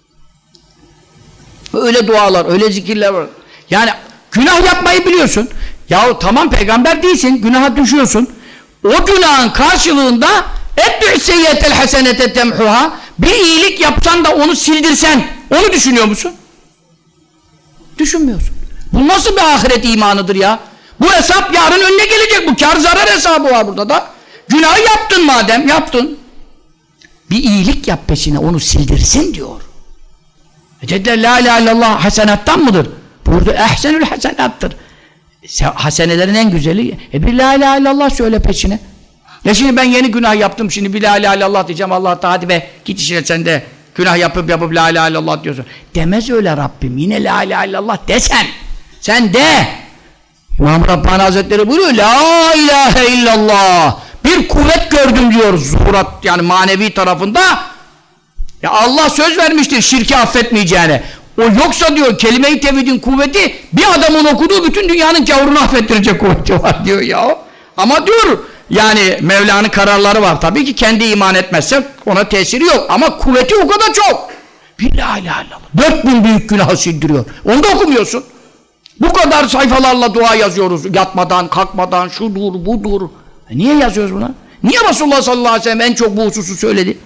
Öyle dualar, öyle zikirler var. Yani günah yapmayı biliyorsun. Yahu tamam peygamber değilsin, günaha düşüyorsun. O günahın karşılığında etbü seyyetel hasenete temhuha, bir iyilik yapsan da onu sildirsen, onu düşünüyor musun? Düşünmüyorsun. Bu nasıl bir ahiret imanıdır ya? Bu hesap yarın önüne gelecek. Bu kar zarar hesabı var burada da. Günahı yaptın madem, yaptın. Bir iyilik yap peşine, onu sildirsin diyor. E dediler la ilahe illallah hasenattan mıdır? Burada ehsenül hasenattır. Hasenelerin en güzeli. E bir la ilahe illallah söyle peşine. Ya şimdi ben yeni günah yaptım, şimdi bir la ilahe illallah diyeceğim, Allah da hadi be git işine sen de günah yapıp yapıp la ilahe illallah diyorsun. Demez öyle Rabbim. Yine la ilahe illallah desen. Sen de. İmam Rabbani Hazretleri buyuruyor. La ilahe illallah. Bir kuvvet gördüm diyor zuhurat, yani manevi tarafında. Ya Allah söz vermiştir şirki affetmeyeceğine. O yoksa diyor kelime-i tevhidin kuvveti bir adamın okuduğu bütün dünyanın gavurunu affettirecek kuvveti var diyor ya. Ama diyor yani Mevla'nın kararları var tabii ki, kendi iman etmezse ona tesiri yok ama kuvveti o kadar çok. Bir la ilahe illallah. Dört bin büyük günahı sildiriyor. Onu da okumuyorsun. Bu kadar sayfalarla dua yazıyoruz. Yatmadan, kalkmadan, şudur, budur. E niye yazıyoruz buna? Niye Resulullah sallallahu aleyhi ve sellem en çok bu hususu söyledi?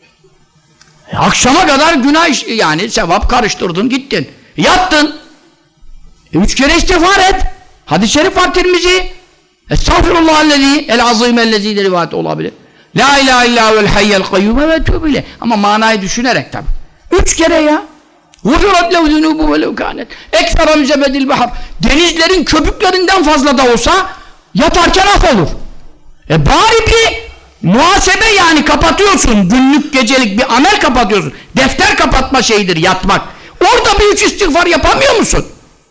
E akşama kadar günah, yani sevap karıştırdın, gittin. Yattın. E üç kere istiğfar et. Hadis-i şerif var Tirmizi. Estağfirullahellezî el-azîmellezî de rivayet olabilir. La ilahe illâ vel hayyel kayyûme ve tûbile. Ama manayı düşünerek tabi. Üç kere ya. Vuzurat lev zunûbû ve lev kânet. Ekfera müzebedil bahar. Denizlerin köpüklerinden fazla da olsa yatarken af olur. E bari bir muhasebe, yani kapatıyorsun. Günlük, gecelik bir amel kapatıyorsun. Defter kapatma şeyidir yatmak. Orada bir üç istiğfar yapamıyor musun?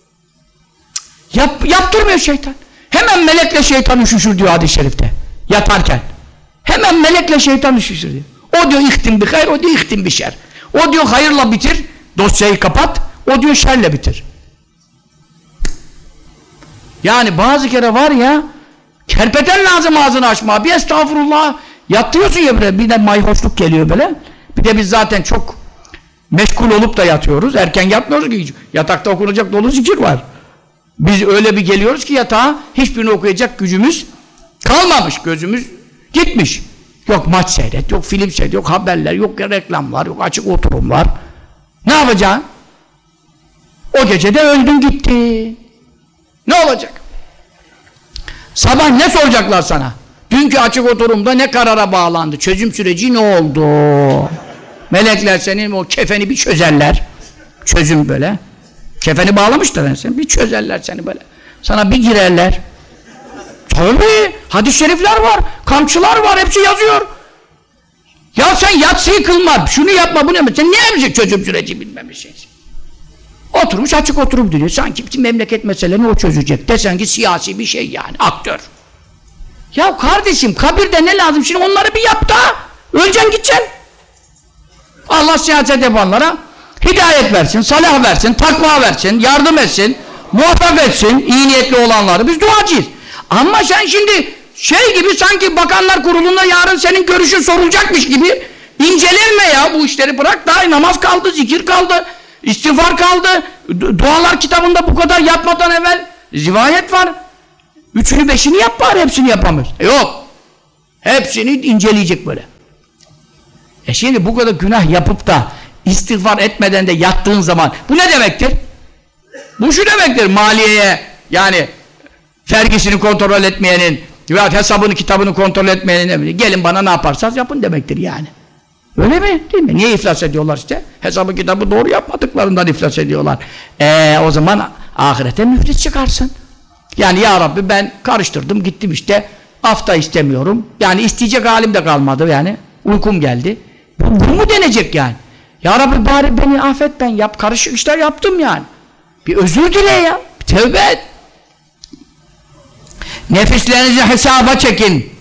Yap, yaptırmıyor şeytan. Hemen melekle şeytan üşüşür diyor hadis-i şerifte. Yatarken. Hemen melekle şeytan üşüşür diyor. O diyor ihtim bir hayır, o diyor ihtim bir şer. O diyor hayırla bitir, dosyayı kapat. O diyor şerle bitir. Yani bazı kere var ya, kerpeten lazım ağzını açma. Bir estağfurullah. Yattırıyorsun ya böyle, bir de mayhoşluk geliyor böyle. Bir de biz zaten çok meşgul olup da yatıyoruz. Erken yatmıyoruz ki. Yatakta okunacak dolu zikir var. Biz öyle bir geliyoruz ki yatağa, hiçbirini okuyacak gücümüz kalmamış, gözümüz gitmiş. Yok maç seyret, yok film seyret, yok haberler, yok reklamlar, yok açık oturum var. Ne yapacaksın? O gece de öldün gitti. Ne olacak? Sabah ne soracaklar sana? Dünkü açık oturumda ne karara bağlandı? Çözüm süreci ne oldu? Melekler senin o kefeni bir çözerler. Çözüm böyle. Kefeni bağlamışlar seni, bir çözerler seni böyle. Sana bir girerler. Tabii, hadis-i şerifler var, kamçılar var, hepsi yazıyor. Ya sen yatsıyı kılma, şunu yapma, bunu yapma. Sen ne yapacak çözüm süreci bilmem bir şey. Oturmuş açık oturum diyor. Sanki bütün memleket meselelerini o çözecek. Desen ki siyasi bir şey yani, aktör. Ya kardeşim, kabirde ne lazım? Şimdi onları bir yap da, öleceksin gideceksin. Allah siyaset yapanlara hidayet versin, salah versin, takva versin, yardım etsin, muvaffak etsin, iyi niyetli olanları. Biz duacıyız. Ama sen şimdi Şey gibi sanki bakanlar kurulunda yarın senin görüşün sorulacakmış gibi incelenme ya bu işleri bırak. Daha namaz kaldı, zikir kaldı, istiğfar kaldı. Dualar kitabında bu kadar yapmadan evvel rivayet var. Üçünü beşini yap bari, hepsini yapamıyoruz. E yok. Hepsini inceleyecek böyle. E şimdi bu kadar günah yapıp da istiğfar etmeden de yattığın zaman bu ne demektir? Bu şu demektir, maliyeye yani vergisini kontrol etmeyenin veya hesabını kitabını kontrol etmeyenin gelin bana ne yaparsanız yapın demektir yani. Öyle mi? Değil mi? Niye iflas ediyorlar işte? Hesabı kitabı doğru yapmadıklarından iflas ediyorlar. Eee o zaman ahirete müflis çıkarsın. Yani ya Rabbi ben karıştırdım gittim işte hafta istemiyorum. Yani isteyecek halim de kalmadı yani. Uykum geldi. Bu, bu mu denecek yani? Ya Rabbi bari beni affet ben yap. Karışık işler yaptım yani. Bir özür dile ya. Bir tevbe et. Nefislerinizi hesaba çekin.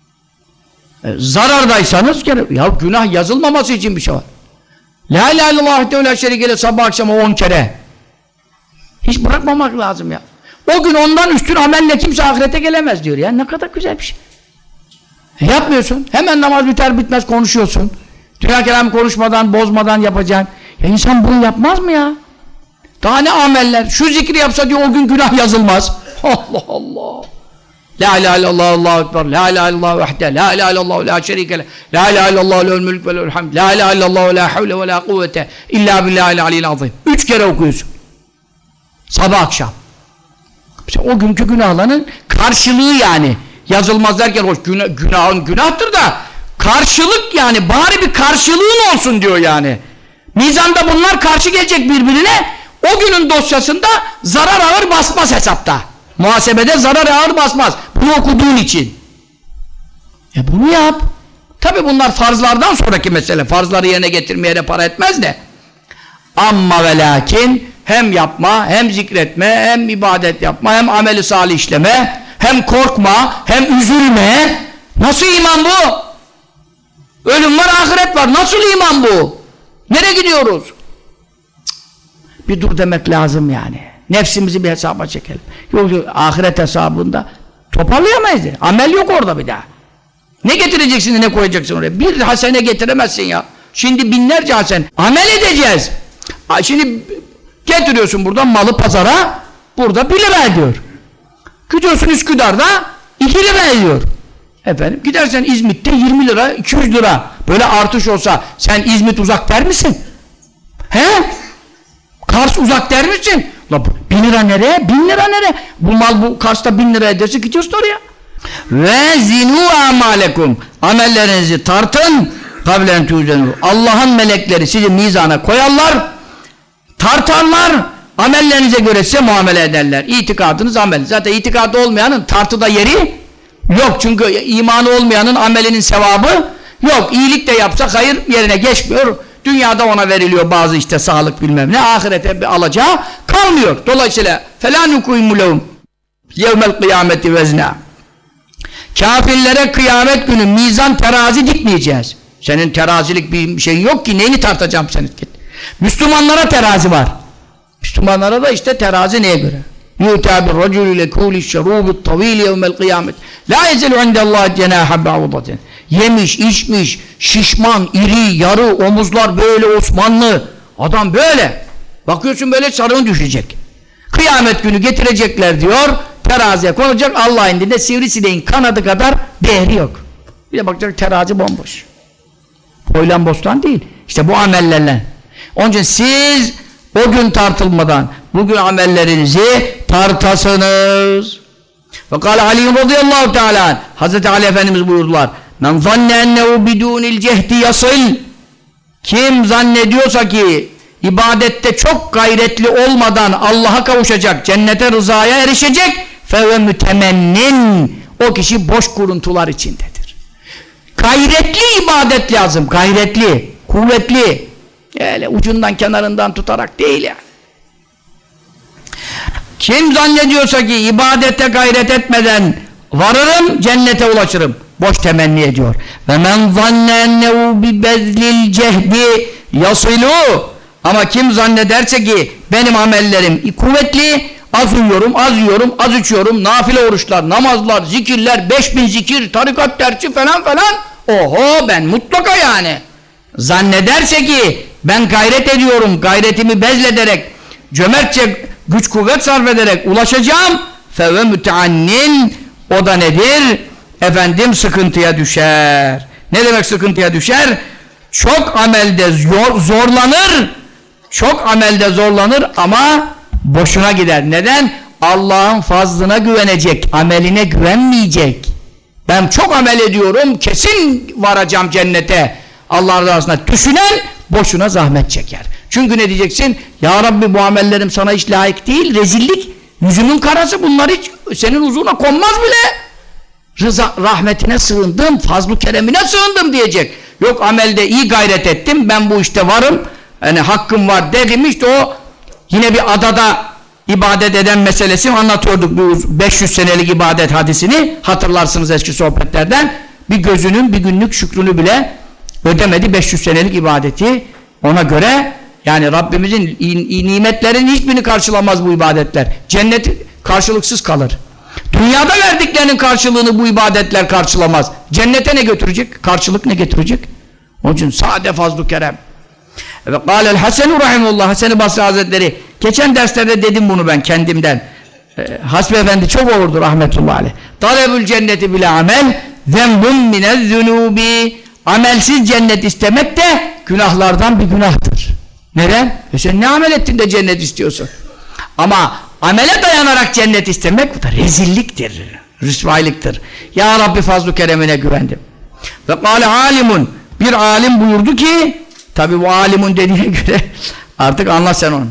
E, zarardaysanız ya günah yazılmaması için bir şey var. La ilahe illallah ve la şerike sabah akşam on kere. Hiç bırakmamak lazım ya. O gün ondan üstün amelle kimse ahirete gelemez diyor ya. Ne kadar güzel bir şey. E, yapmıyorsun. Hemen namaz biter bitmez konuşuyorsun. Dünya kelam konuşmadan, bozmadan yapacaksın. Ya insan bunu yapmaz mı ya? Daha ne ameller? Şu zikri yapsa diyor o gün günah yazılmaz. Allah Allah. La ilahe illallah, Allahu ekber. La ilahe illallah vahde. La ilahe illallah, la şerike le. La ilahe illallah, lehul mülk ve lehul hamd. La ilahe illallah, la havle ve la kuvvete illa billahil aliyyil azim. Üç kere okuyorsun. Sabah akşam. İşte o günkü günahların karşılığı yani. Yazılmaz derken hoş günah, günahın günahtır da karşılık yani bari bir karşılığın olsun diyor yani. Mizanda bunlar karşı gelecek birbirine. O günün dosyasında zarar ağır basmaz hesapta. Muhasebede zarar ağır basmaz. Bunu okuduğun için. E bunu yap. Tabi bunlar farzlardan sonraki mesele. Farzları yerine getirmeye de para etmez de. Amma ve lakin hem yapma, hem zikretme, hem ibadet yapma, hem ameli salih işleme, hem korkma, hem üzülme. Nasıl iman bu? Ölüm var, ahiret var. Nasıl iman bu? Nereye gidiyoruz? Cık. Bir dur demek lazım yani. Nefsimizi bir hesaba çekelim. Yok yok, ahiret hesabında toparlayamayız. Amel yok orada bir daha. Ne getireceksin, ne koyacaksın oraya? Bir hasene getiremezsin ya. Şimdi binlerce hasen. Amel edeceğiz. Şimdi getiriyorsun buradan malı pazara, burada bir lira ediyor. Gidiyorsun Üsküdar'da iki lira ediyor. Efendim gidersen İzmit'te yirmi lira, iki yüz lira. Böyle artış olsa sen İzmit uzak der misin? He? Kars uzak der misin? La, bin lira nereye? Bin lira nereye? Bu mal bu Kars'ta bin lira ederse gidiyorsun oraya. Ve zinu amalekum. Amellerinizi tartın. Kavlen tuzenu. Allah'ın melekleri sizi mizana koyarlar. Tartarlar. Amellerinize göre size muamele ederler. İtikadınız amel. Zaten itikadı olmayanın tartıda yeri yok. Çünkü imanı olmayanın amelinin sevabı yok. İyilik de yapsa hayır yerine geçmiyor. Dünyada ona veriliyor bazı işte sağlık bilmem ne. Ahirete bir alacağı kalmıyor. Dolayısıyla فَلَا نُكُيمُ لَهُمْ يَوْمَ الْقِيَامَةِ وَزْنَا. Kafirlere kıyamet günü mizan terazi dikmeyeceğiz. Senin terazilik bir şeyin yok ki neyini tartacağım senin? Müslümanlara terazi var. Müslümanlara da işte terazi neye göre? يُؤْتَى بِالرَّجُلِ لَكُولِ الشَّرُوبِ الطَّوِيلِ يَوْمَ الْقِيَامَةِ لَا يَزَلُ عِنْدَ اللّٰهِ جَنَاحَ بَعُضَةٍ. Yemiş, içmiş, şişman, iri, yarı, omuzlar böyle Osmanlı. Adam böyle. Bakıyorsun böyle sarığın düşecek. Kıyamet günü getirecekler diyor, teraziye konacak, Allah indinde sivrisineğin kanadı kadar değeri yok. Bir de bakacak terazi bomboş. Boylan bostan değil. İşte bu amellerle. Onun için siz o gün tartılmadan bugün amellerinizi tartasınız. Ve kâle Ali radıyallahu teâlâ Hazreti Ali Efendimiz buyurdular. Men zanne ennehu bidûnil cehdi yasıl. Kim zannediyorsa ki ibadette çok gayretli olmadan Allah'a kavuşacak, cennete rızaya erişecek, fe mütemennin. O kişi boş kuruntular içindedir. Gayretli ibadet lazım, gayretli, kuvvetli. Öyle ucundan kenarından tutarak değil yani. Kim zannediyorsa ki ibadete gayret etmeden varırım, cennete ulaşırım. Boş temenni ediyor. Ve men zanne ennehu bi bezlil cehdi yasilu. Ama kim zannederse ki benim amellerim kuvvetli, az uyuyorum, az yiyorum, az içiyorum, nafile oruçlar, namazlar, zikirler, beş bin zikir, tarikat dersi falan falan. Oho, ben mutlaka yani. Zannederse ki ben gayret ediyorum, gayretimi bezlederek, cömertçe güç kuvvet sarf ederek ulaşacağım. Feve müteannin, o da nedir? Efendim sıkıntıya düşer. Ne demek sıkıntıya düşer? Çok amelde zor, zorlanır, çok amelde zorlanır ama boşuna gider. Neden? Allah'ın fazlına güvenecek, ameline güvenmeyecek. Ben çok amel ediyorum, kesin varacağım cennete, Allah rızasına düşünen boşuna zahmet çeker. Çünkü ne diyeceksin? Ya Rabbi, bu amellerim sana hiç layık değil, rezillik, yüzümün karası, bunlar hiç senin huzuruna konmaz bile. Rıza, rahmetine sığındım, fazl-ı keremine sığındım diyecek. Yok, amelde iyi gayret ettim, ben bu işte varım, yani hakkım var dedim. İşte o yine bir adada ibadet eden meselesini anlatıyorduk, bu beş yüz senelik ibadet hadisini hatırlarsınız eski sohbetlerden. Bir gözünün bir günlük şükrünü bile ödemedi, beş yüz senelik ibadeti. Ona göre yani Rabbimizin nimetlerinin hiçbirini karşılamaz bu ibadetler. Cennet karşılıksız kalır. Dünyada verdiklerinin karşılığını bu ibadetler karşılamaz. Cennete ne götürecek? Karşılık ne getirecek? Onun için sade fazl-ı kerem. Ve kâlel Hasen-u rahimullah, Hasan-ı Basri Hazretleri, geçen derslerde dedim bunu ben kendimden. E, Hasbi Efendi çok olurdu rahmetullahi aleyh. Talebül cenneti bile amel, zembun minez zunubi. Amelsiz cennet istemek de günahlardan bir günahtır. Neden? E sen ne amel ettin de cennet istiyorsun? Ama amele dayanarak cennet istemek, bu da rezilliktir, rüsvaylıktır. Ya Rabbi, fazl-ı keremine güvendim. Ve kâle alimun, bir alim buyurdu ki, tabi bu alimun dediğine göre artık anla sen onu.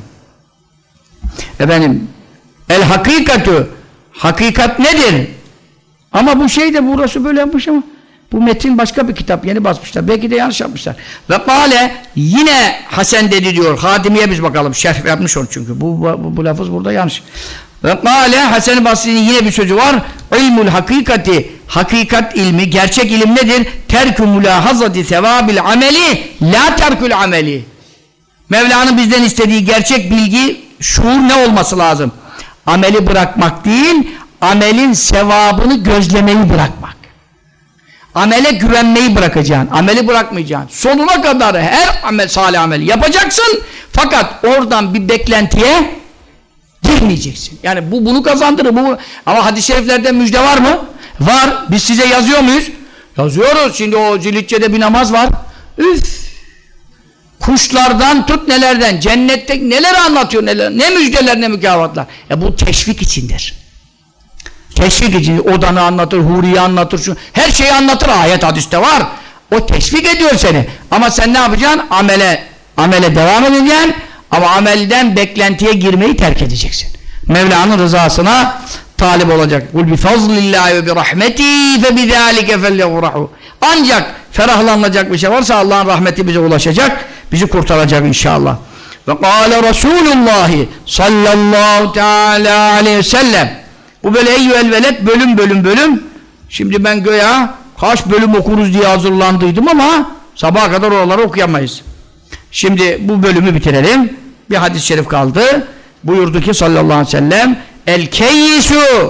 Efendim, el hakikatü, hakikat nedir? Ama bu şey de burası böyle yapmış ama bu metin başka bir kitap, yeni basmışlar, belki de yanlış yapmışlar. Ve kâle, yine Hasan dedi diyor, Hadimiye biz bakalım, şerh yapmış onu çünkü bu, bu, bu lafız burada yanlış. Ve kâle, Hasan-ı Basri'nin yine bir sözü var, ilmul hakikati, hakikat ilmi, gerçek ilim nedir? Terkü mülahazati sevabil ameli, la terkül ameli. Mevla'nın bizden istediği gerçek bilgi, şuur ne olması lazım? Ameli bırakmak değil, amelin sevabını gözlemeyi bırakmak. Amele güvenmeyi bırakacaksın, ameli bırakmayacaksın. Sonuna kadar her amel, salih amel yapacaksın, fakat oradan bir beklentiye girmeyeceksin. Yani bu bunu kazandırır. Bu, ama hadis-i şeriflerde müjde var mı? Var. Biz size yazıyor muyuz? Yazıyoruz. Şimdi o Zilhicce'de bir namaz var. Üf! Kuşlardan tut nelerden, cennette neler anlatıyor, neler, ne müjdeler ne mükafatlar. E bu teşvik içindir. Teşvik için odanı anlatır, huriyi anlatır, şu, her şeyi anlatır, ayet hadiste var. O teşvik ediyor seni. Ama sen ne yapacaksın? Amele, amele devam edeceksin. Ama amelden beklentiye girmeyi terk edeceksin. Mevla'nın rızasına talip olacak. Kul bi fazlillahi ve bi rahmeti fe bi zalike felyefrahu. Ancak ferahlanacak bir şey varsa Allah'ın rahmeti bize ulaşacak, bizi kurtaracak inşallah. Ve kâle Resulullah sallallahu teâlâ aleyhi ve sellem. Bu böyle eyyüel veled bölüm bölüm bölüm. Şimdi ben göya kaç bölüm okuruz diye hazırlandıydım ama sabaha kadar oraları okuyamayız. Şimdi bu bölümü bitirelim. Bir hadis-i şerif kaldı. Buyurdu ki sallallahu aleyhi ve sellem, el keyyisu,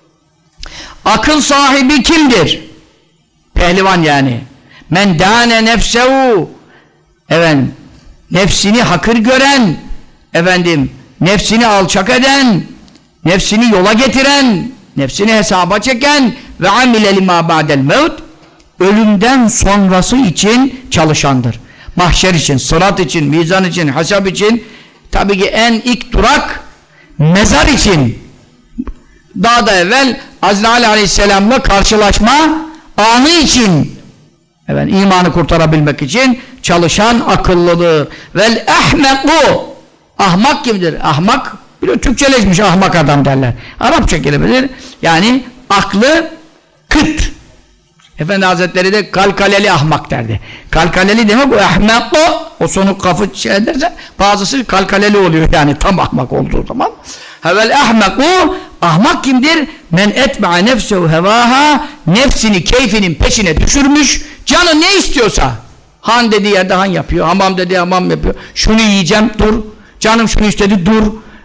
akıl sahibi kimdir? Pehlivan yani. Men dâne nefsehu, efendim, nefsini hakır gören, efendim, nefsini alçak eden, nefsini yola getiren, nefsini hesaba çeken ve amile limâ ba'del mevt, ölümden sonrası için çalışandır. Mahşer için, sırat için, mizan için, hesap için, tabii ki en ilk durak mezar için. Daha da evvel Azrail aleyhisselamla karşılaşma anı için, evet, imanı kurtarabilmek için çalışan akıllıdır. Vel ahmeku, ahmak kimdir? Ahmak, bir Türkçeleşmiş ahmak adam derler. Arapça kelimedir. Yani aklı kıt. Efendi Hazretleri de kalkaleli ahmak derdi. Kalkaleli demek o ahmak o. O sonu kafı şey ederse bazısı kalkaleli oluyor yani tam ahmak olduğu zaman. Hevel ahmak o. Ahmak kimdir? Men etme'a nefsehu hevaha, nefsini keyfinin peşine düşürmüş, canı ne istiyorsa, han dediği yerde han yapıyor, hamam dediği hamam yapıyor, şunu yiyeceğim dur, canım şunu istedi dur,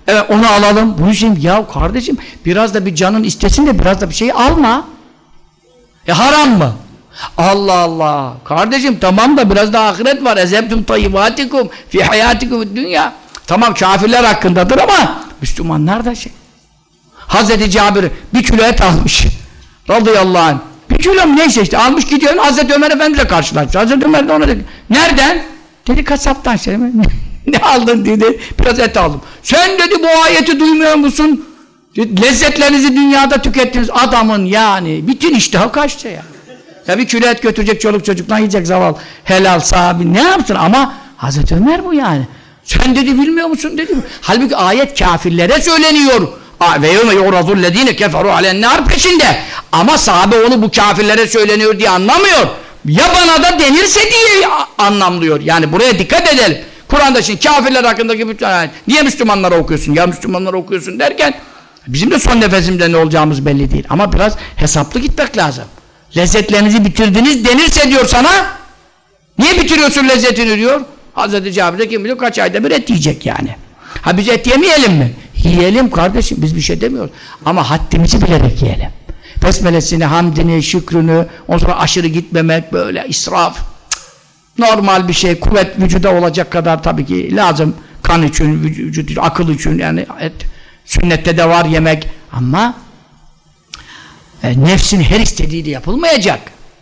Evet onu alalım. Bu için ya kardeşim biraz da bir canın istesin de biraz da bir şey alma. E haram mı? Allah Allah. Kardeşim tamam da biraz da ahiret var. Ezebtum tayyibatikum fi hayatikum dünya. Tamam kafirler hakkındadır ama Müslümanlar da şey. Hazreti Cabir bir kilo et almış. Radıyallahu anh. Bir kilo mu neyse işte almış gidiyor. Hazreti Ömer Efendimiz'le karşılaşmış. Hazreti Ömer de ona dedi. Nereden? Dedi kasaptan şey mi? Ne aldın dedi. Biraz et aldım. Sen dedi bu ayeti duymuyor musun? Lezzetlerinizi dünyada tükettiniz. Adamın yani bütün iştahı kaçtı ya. Ya bir kilo et götürecek çoluk çocuktan yiyecek zavallı. Helal sahibi ne yaptın ama Hazreti Ömer bu yani. Sen dedi bilmiyor musun dedi. Halbuki ayet kafirlere söyleniyor. Ve yevme yu'razullezine keferu alennâr peşinde. Ama sahabe onu bu kafirlere söyleniyor diye anlamıyor. Ya bana da denirse diye anlamlıyor. Yani buraya dikkat edelim. Kur'an'da şimdi kafirler hakkındaki bütün ayet. Niye Müslümanlara okuyorsun? Ya Müslümanlara okuyorsun derken bizim de son nefesimde ne olacağımız belli değil. Ama biraz hesaplı gitmek lazım. Lezzetlerinizi bitirdiniz denirse diyor sana. Niye bitiriyorsun lezzetini diyor. Hazreti Cabir'de kim bilir kaç ayda bir et yiyecek yani. Ha biz et yemeyelim mi? Yiyelim kardeşim biz bir şey demiyoruz. Ama haddimizi bilerek yiyelim. Besmelesini, hamdini, şükrünü, ondan sonra aşırı gitmemek böyle israf. Normal bir şey, kuvvet vücuda olacak kadar tabii ki lazım. Kan için, vücut, akıl için yani et, sünnette de var yemek ama e, nefsin her istediği yapılmayacak.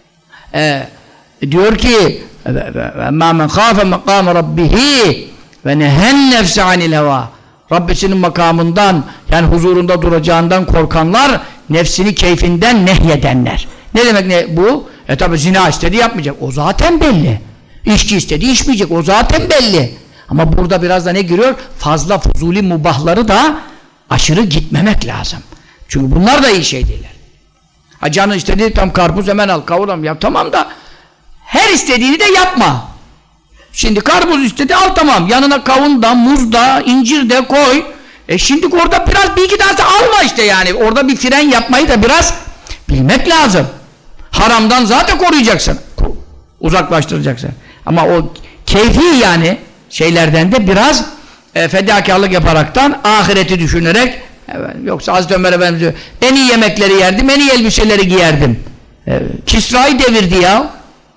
E, diyor ki اَمَّا مَنْ خَافَ مَقَامَ رَبِّهِ وَنَهَنْ نَفْسَ عَنِ الْهَوَى Rabbisinin makamından yani huzurunda duracağından korkanlar nefsini keyfinden nehyedenler. Ne demek ne bu? E tabi zina istedi yapmayacak. O zaten belli. İçki istedi içmeyecek. O zaten belli. Ama burada biraz da ne giriyor? Fazla fuzuli mubahları da aşırı gitmemek lazım. Çünkü bunlar da iyi şey değiller. Ha canı istedi tam karpuz hemen al kavuram ya tamam da her istediğini de yapma. Şimdi karpuz istedi al tamam. Yanına kavun da, muz da, incir de koy. E şimdi orada biraz bir iki tane alma işte yani. Orada bir fren yapmayı da biraz bilmek lazım. Haramdan zaten koruyacaksın. Uzaklaştıracaksın. Ama o keyfi yani şeylerden de biraz e, fedakarlık yaparaktan ahireti düşünerek evet, yoksa Hazreti Ömer Efendimiz diyor en iyi yemekleri yerdim, en iyi elbiseleri giyerdim. E, Kisra'yı devirdi ya.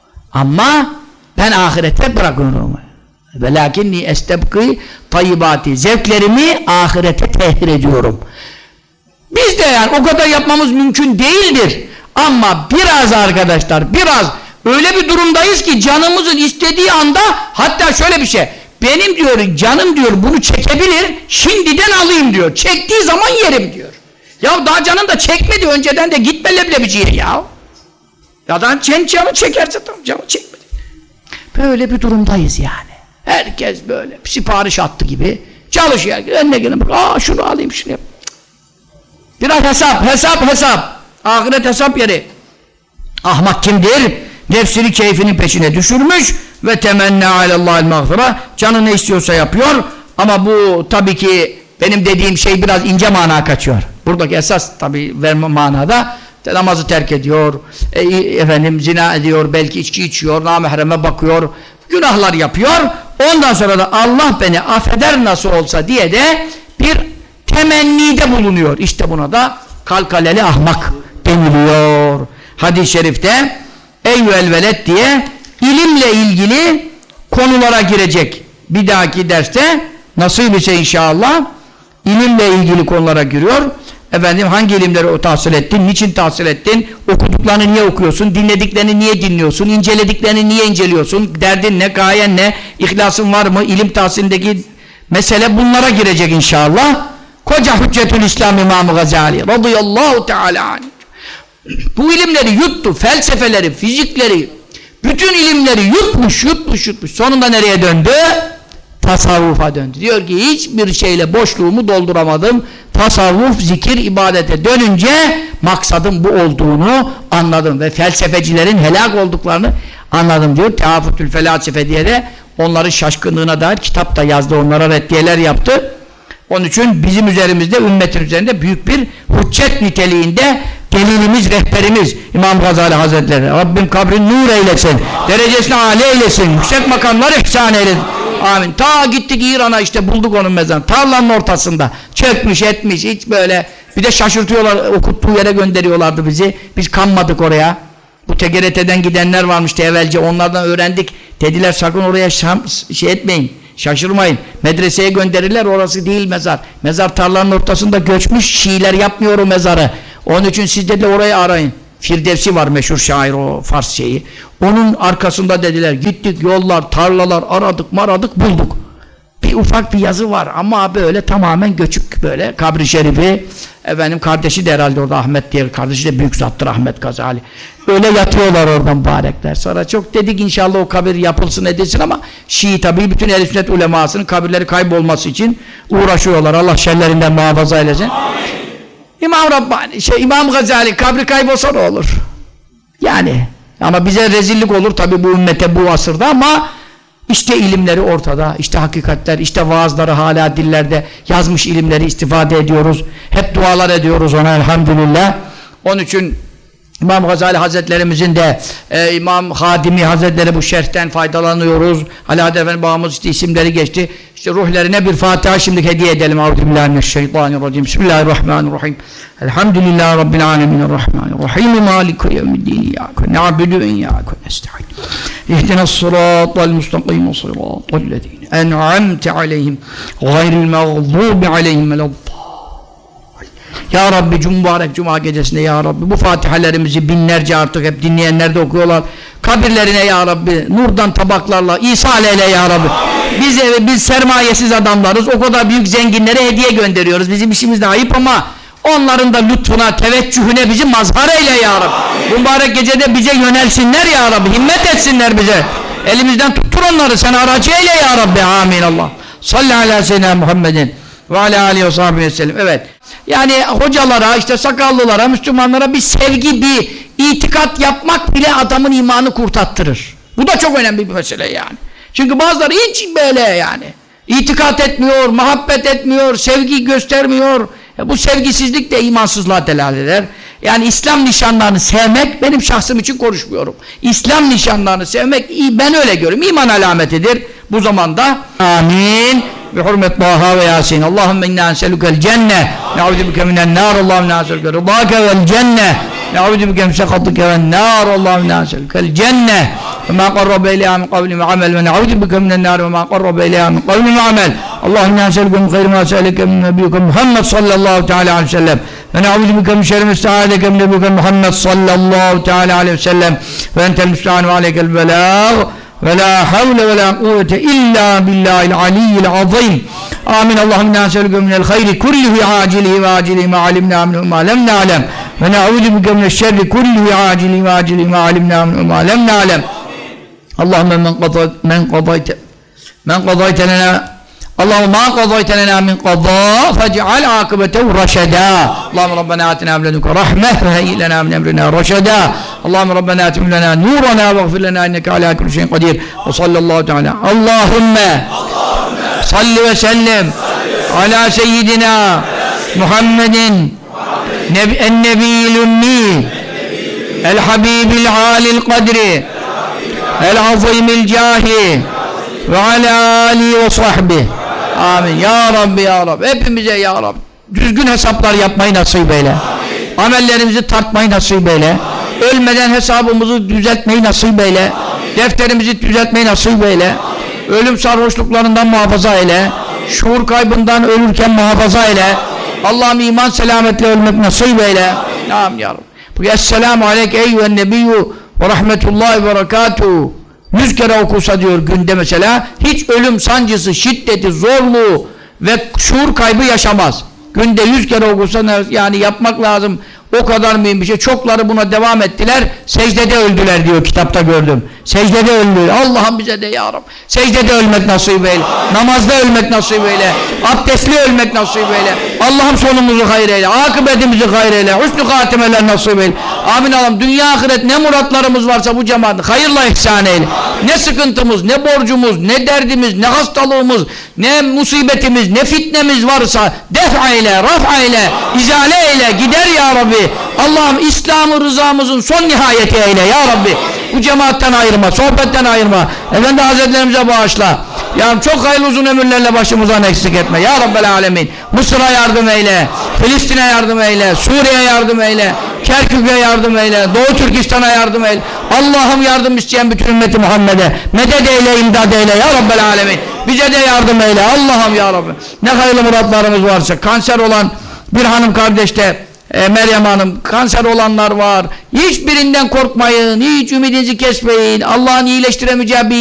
Ama ben ahirete bırakıyorum. Velakinni estebki tayyibati. Zevklerimi ahirete tehir ediyorum. Biz de yani o kadar yapmamız mümkün değildir. Ama biraz arkadaşlar, biraz öyle bir durumdayız ki canımızın istediği anda hatta şöyle bir şey. Benim diyor, canım diyor bunu çekebilir, şimdiden alayım diyor. Çektiği zaman yerim diyor. Ya daha canın da çekmedi, önceden de gitme leblebiciye ya. Ya da canı çekerse tamam, canı çekmedi. Böyle bir durumdayız yani. Herkes böyle sipariş attı gibi çalışıyor. Önüne gelin bak, aa şunu alayım şunu yap. Biraz hesap, hesap, hesap. Ahiret hesap yeri. Ahmak kimdir? Nefsini keyfinin peşine düşürmüş ve temenni alallahil mağfira. Canı ne istiyorsa yapıyor. Ama bu tabii ki benim dediğim şey biraz ince mana kaçıyor. Buradaki esas tabii verme manada namazı terk ediyor, e, efendim zina ediyor, belki içki içiyor, namahreme bakıyor, günahlar yapıyor. Ondan sonra da Allah beni affeder nasıl olsa diye de bir temennide bulunuyor. İşte buna da kalkaleli ahmak deniliyor. Hadis-i şerifte eyyüel veled diye ilimle ilgili konulara girecek. Bir dahaki derste nasıl bir şey inşallah ilimle ilgili konulara giriyor. Efendim hangi ilimleri o tahsil ettin, niçin tahsil ettin, okuduklarını niye okuyorsun, dinlediklerini niye dinliyorsun, incelediklerini niye inceliyorsun, derdin ne, gayen ne, ihlasın var mı, ilim tahsilindeki mesele bunlara girecek inşallah. Koca Hüccetül İslam İmam-ı Gazali radıyallahu teala anh. Bu ilimleri yuttu, felsefeleri, fizikleri, bütün ilimleri yutmuş, yutmuş, yutmuş. Sonunda nereye döndü? Tasavvufa döndü. Diyor ki hiçbir şeyle boşluğumu dolduramadım. Tasavvuf, zikir, ibadete dönünce maksadım bu olduğunu anladım ve felsefecilerin helak olduklarını anladım diyor. Tehafütül Felasife diye de onların şaşkınlığına dair kitap da yazdı. Onlara reddiyeler yaptı. Onun için bizim üzerimizde, ümmetin üzerinde büyük bir hüccet niteliğinde delilimiz, rehberimiz İmam Gazali Hazretleri. Rabbim kabrini nur eylesin, derecesini âli eylesin, yüksek makamlar ihsan eylesin. Amin. Ta gittik İran'a işte bulduk onun mezarını. Tarlanın ortasında. Çökmüş etmiş hiç böyle. Bir de şaşırtıyorlar. Okuttuğu yere gönderiyorlardı bizi. Biz kanmadık oraya. Bu T G R T'den gidenler varmıştı evvelce. Onlardan öğrendik. Dediler sakın oraya şam, şey etmeyin. Şaşırmayın. Medreseye gönderirler. Orası değil mezar. Mezar tarlanın ortasında göçmüş. Şiiler yapmıyor o mezarı. Onun için siz de orayı arayın. Firdevsi var meşhur şair o Fars şeyi. Onun arkasında dediler. Gittik yollar, tarlalar aradık, maradık bulduk. Bir ufak bir yazı var ama böyle tamamen göçük böyle kabri şerifi. Efendim kardeşi de herhalde orada Ahmet diye kardeşi de büyük zattır Ahmet Gazali. Öyle yatıyorlar oradan mübarekler. Sonra çok dedik inşallah o kabir yapılsın edilsin ama Şii tabii bütün ehl-i sünnet ulemasının kabirleri kaybolması için uğraşıyorlar. Allah şerlerinden muhafaza eylesin. Amin. İmam Rabbani, şey İmam Gazali kabri kaybolsa ne olur? Yani ama bize rezillik olur tabii bu ümmete bu asırda ama işte ilimleri ortada, işte hakikatler, işte vaazları hala dillerde yazmış ilimleri istifade ediyoruz. Hep dualar ediyoruz ona elhamdülillah. Onun için İmam Gazali Hazretlerimizin de e, İmam Hadimi Hazretleri bu şerhten faydalanıyoruz. Alaaddin Efendi babamız işte isimleri geçti. İşte ruhlarına bir Fatiha şimdi hediye edelim. Euzubillahimineşşeytanirracim. Bismillahirrahmanirrahim. Elhamdülillahi Rabbil aleminirrahmanirrahim. Maliki yevmiddin. İyyâke na'budu ve iyyâke nesta'in. İhdinas sıratal mustakim. Sıratallezîne en'amte aleyhim gayril mağdûbi aleyhim veleddâllîn. Ya Rabbi mübarek Cuma gecesinde Ya Rabbi bu fatihalerimizi binlerce artık hep dinleyenler de okuyorlar. Kabirlerine Ya Rabbi nurdan tabaklarla İsa eyle Ya Rabbi. Biz evi biz sermayesiz adamlarız. O kadar büyük zenginlere hediye gönderiyoruz. Bizim işimiz de ayıp ama onların da lütfuna, teveccühüne bizi mazhar eyle Ya Rabbi. Bu mübarek gecede bize yönelsinler Ya Rabbi. Himmet etsinler bize. Elimizden tuttur onları. Sen aracı eyle Ya Rabbi. Amin Allah. Salli ala seyyidina Muhammedin ve ala aleyhi ve sahibi ve sellem. Evet. Yani hocalara, işte sakallılara, Müslümanlara bir sevgi, bir itikat yapmak bile adamın imanı kurtattırır. Bu da çok önemli bir mesele yani. Çünkü bazıları hiç böyle yani. İtikat etmiyor, muhabbet etmiyor, sevgi göstermiyor. Ya bu sevgisizlik de imansızlığa delalet eder. Yani İslam nişanlarını sevmek, benim şahsım için konuşmuyorum. İslam nişanlarını sevmek, ben öyle görüyorum. İman alametidir bu zamanda. Amin. Bi hurmet Taha ve Yasin. Allahümme inna enselükel cenne. Ne'udu bike minen nar. Allahümme inna enselükel rıdâke vel cenne. Ne'udu bike msekatike vel nar. Allahümme inna enselükel cenne. Ve ma qarrabe ileyha min kavli ve amel. Ve ne'udu bike minen nar. Ve ma qarrabe ileyha min kavli ve amel. Allahümme inna enselükel min khayri ma se'eleke min nebiyyike Muhammed sallallahu teala aleyhi ve sellem. Ve ne'udu bike min şerri ma sta'adeke min nebiyyike Muhammed sallallahu teala aleyhi ve sellem. Ve entel müsta'an ve aleykel belâh. Ve la havle ve la kuvvete illa billahil aliyyil azim. Amin. Allahümme nes'elüke minel hayri kullihi acilihi ve acilihi ma alimna minhu ma lem na'lem. Ve na'udhu bike mineşşerri kullihi acilihi ve acilihi ma alimna minhu ma lem na'lem. Allahümme men qadayte men qadayte men qadayte lena Allahümme ma qadayte lena min qada fec'al akibetehu raşeda. Allahümme Rabbena atina min ledunke rahme ve heyyi lena min emrina raşeda. Allahümme Rabbena atim lena nurana ve gfir lena inneke ala kulli şeyin kadir. Ve sallallahu teala. Allahümme salli ve sellem ala seyyidina Muhammedin en nebiyyil ümmi el habibil alil kadri el azimil cahi ve ala alihi ve sahbihi. Amin. Ya Rabbi ya Rabbi. Hepimize ya Rabbi. Düzgün hesaplar yapmayı nasip eyle. Amin. Amellerimizi tartmayı nasip eyle. Amin. Ölmeden hesabımızı düzeltmeyi nasip eyle. Amin. Defterimizi düzeltmeyi nasip eyle. Amin. Ölüm sarhoşluklarından muhafaza eyle. Amin. Şuur kaybından ölürken muhafaza eyle. Allah'ım iman selametle ölmek nasip eyle. Amin, Amin ya Rabbi. Esselamu aleyke eyyühen nebiyyü ve rahmetullahi ve berekatuhu. Yüz kere okusa diyor günde mesela, hiç ölüm sancısı, şiddeti, zorluğu ve şuur kaybı yaşamaz. Günde yüz kere okusa yani yapmak lazım. O kadar mühim bir şey. Çokları buna devam ettiler. Secdede öldüler diyor, kitapta gördüm. Secdede öldü. Allah'ım bize de ya Rabbi. Secdede ölmek nasip eyle. Namazda ölmek nasip eyle. Abdestli ölmek nasip eyle. Allah'ım sonumuzu hayır eyle. Akıbetimizi hayır eyle. Hüsnü hatimeler nasip eyle. Amin Allah'ım. Dünya ahiret ne muratlarımız varsa bu cemaat hayırla ihsan eyle. Ne sıkıntımız, ne borcumuz, ne derdimiz, ne hastalığımız, ne musibetimiz, ne fitnemiz varsa def eyle, raf eyle, izale eyle. Gider ya Rabbi. Allah'ım İslam'ı rızamızın son nihayeti eyle ya Rabbi. Bu cemaatten ayırma, sohbetten ayırma. Efendi Hazretlerimize bağışla. Ya çok hayırlı uzun ömürlerle başımızdan eksik etme. Ya Rabbel Alemin. Mısır'a yardım eyle. Filistin'e yardım eyle. Suriye'ye yardım eyle. Kerkük'e yardım eyle. Doğu Türkistan'a yardım eyle. Allah'ım yardım isteyen bütün ümmeti Muhammed'e medet eyle, imdad eyle. Ya Rabbel Alemin. Bize de yardım eyle. Allah'ım ya Rabbi. Ne hayırlı muratlarımız varsa. Kanser olan bir hanım kardeşte, e, Meryem Hanım, kanser olanlar var. Hiçbirinden korkmayın. Hiç ümidinizi kesmeyin. Allah'ın iyileştiremeyeceği bir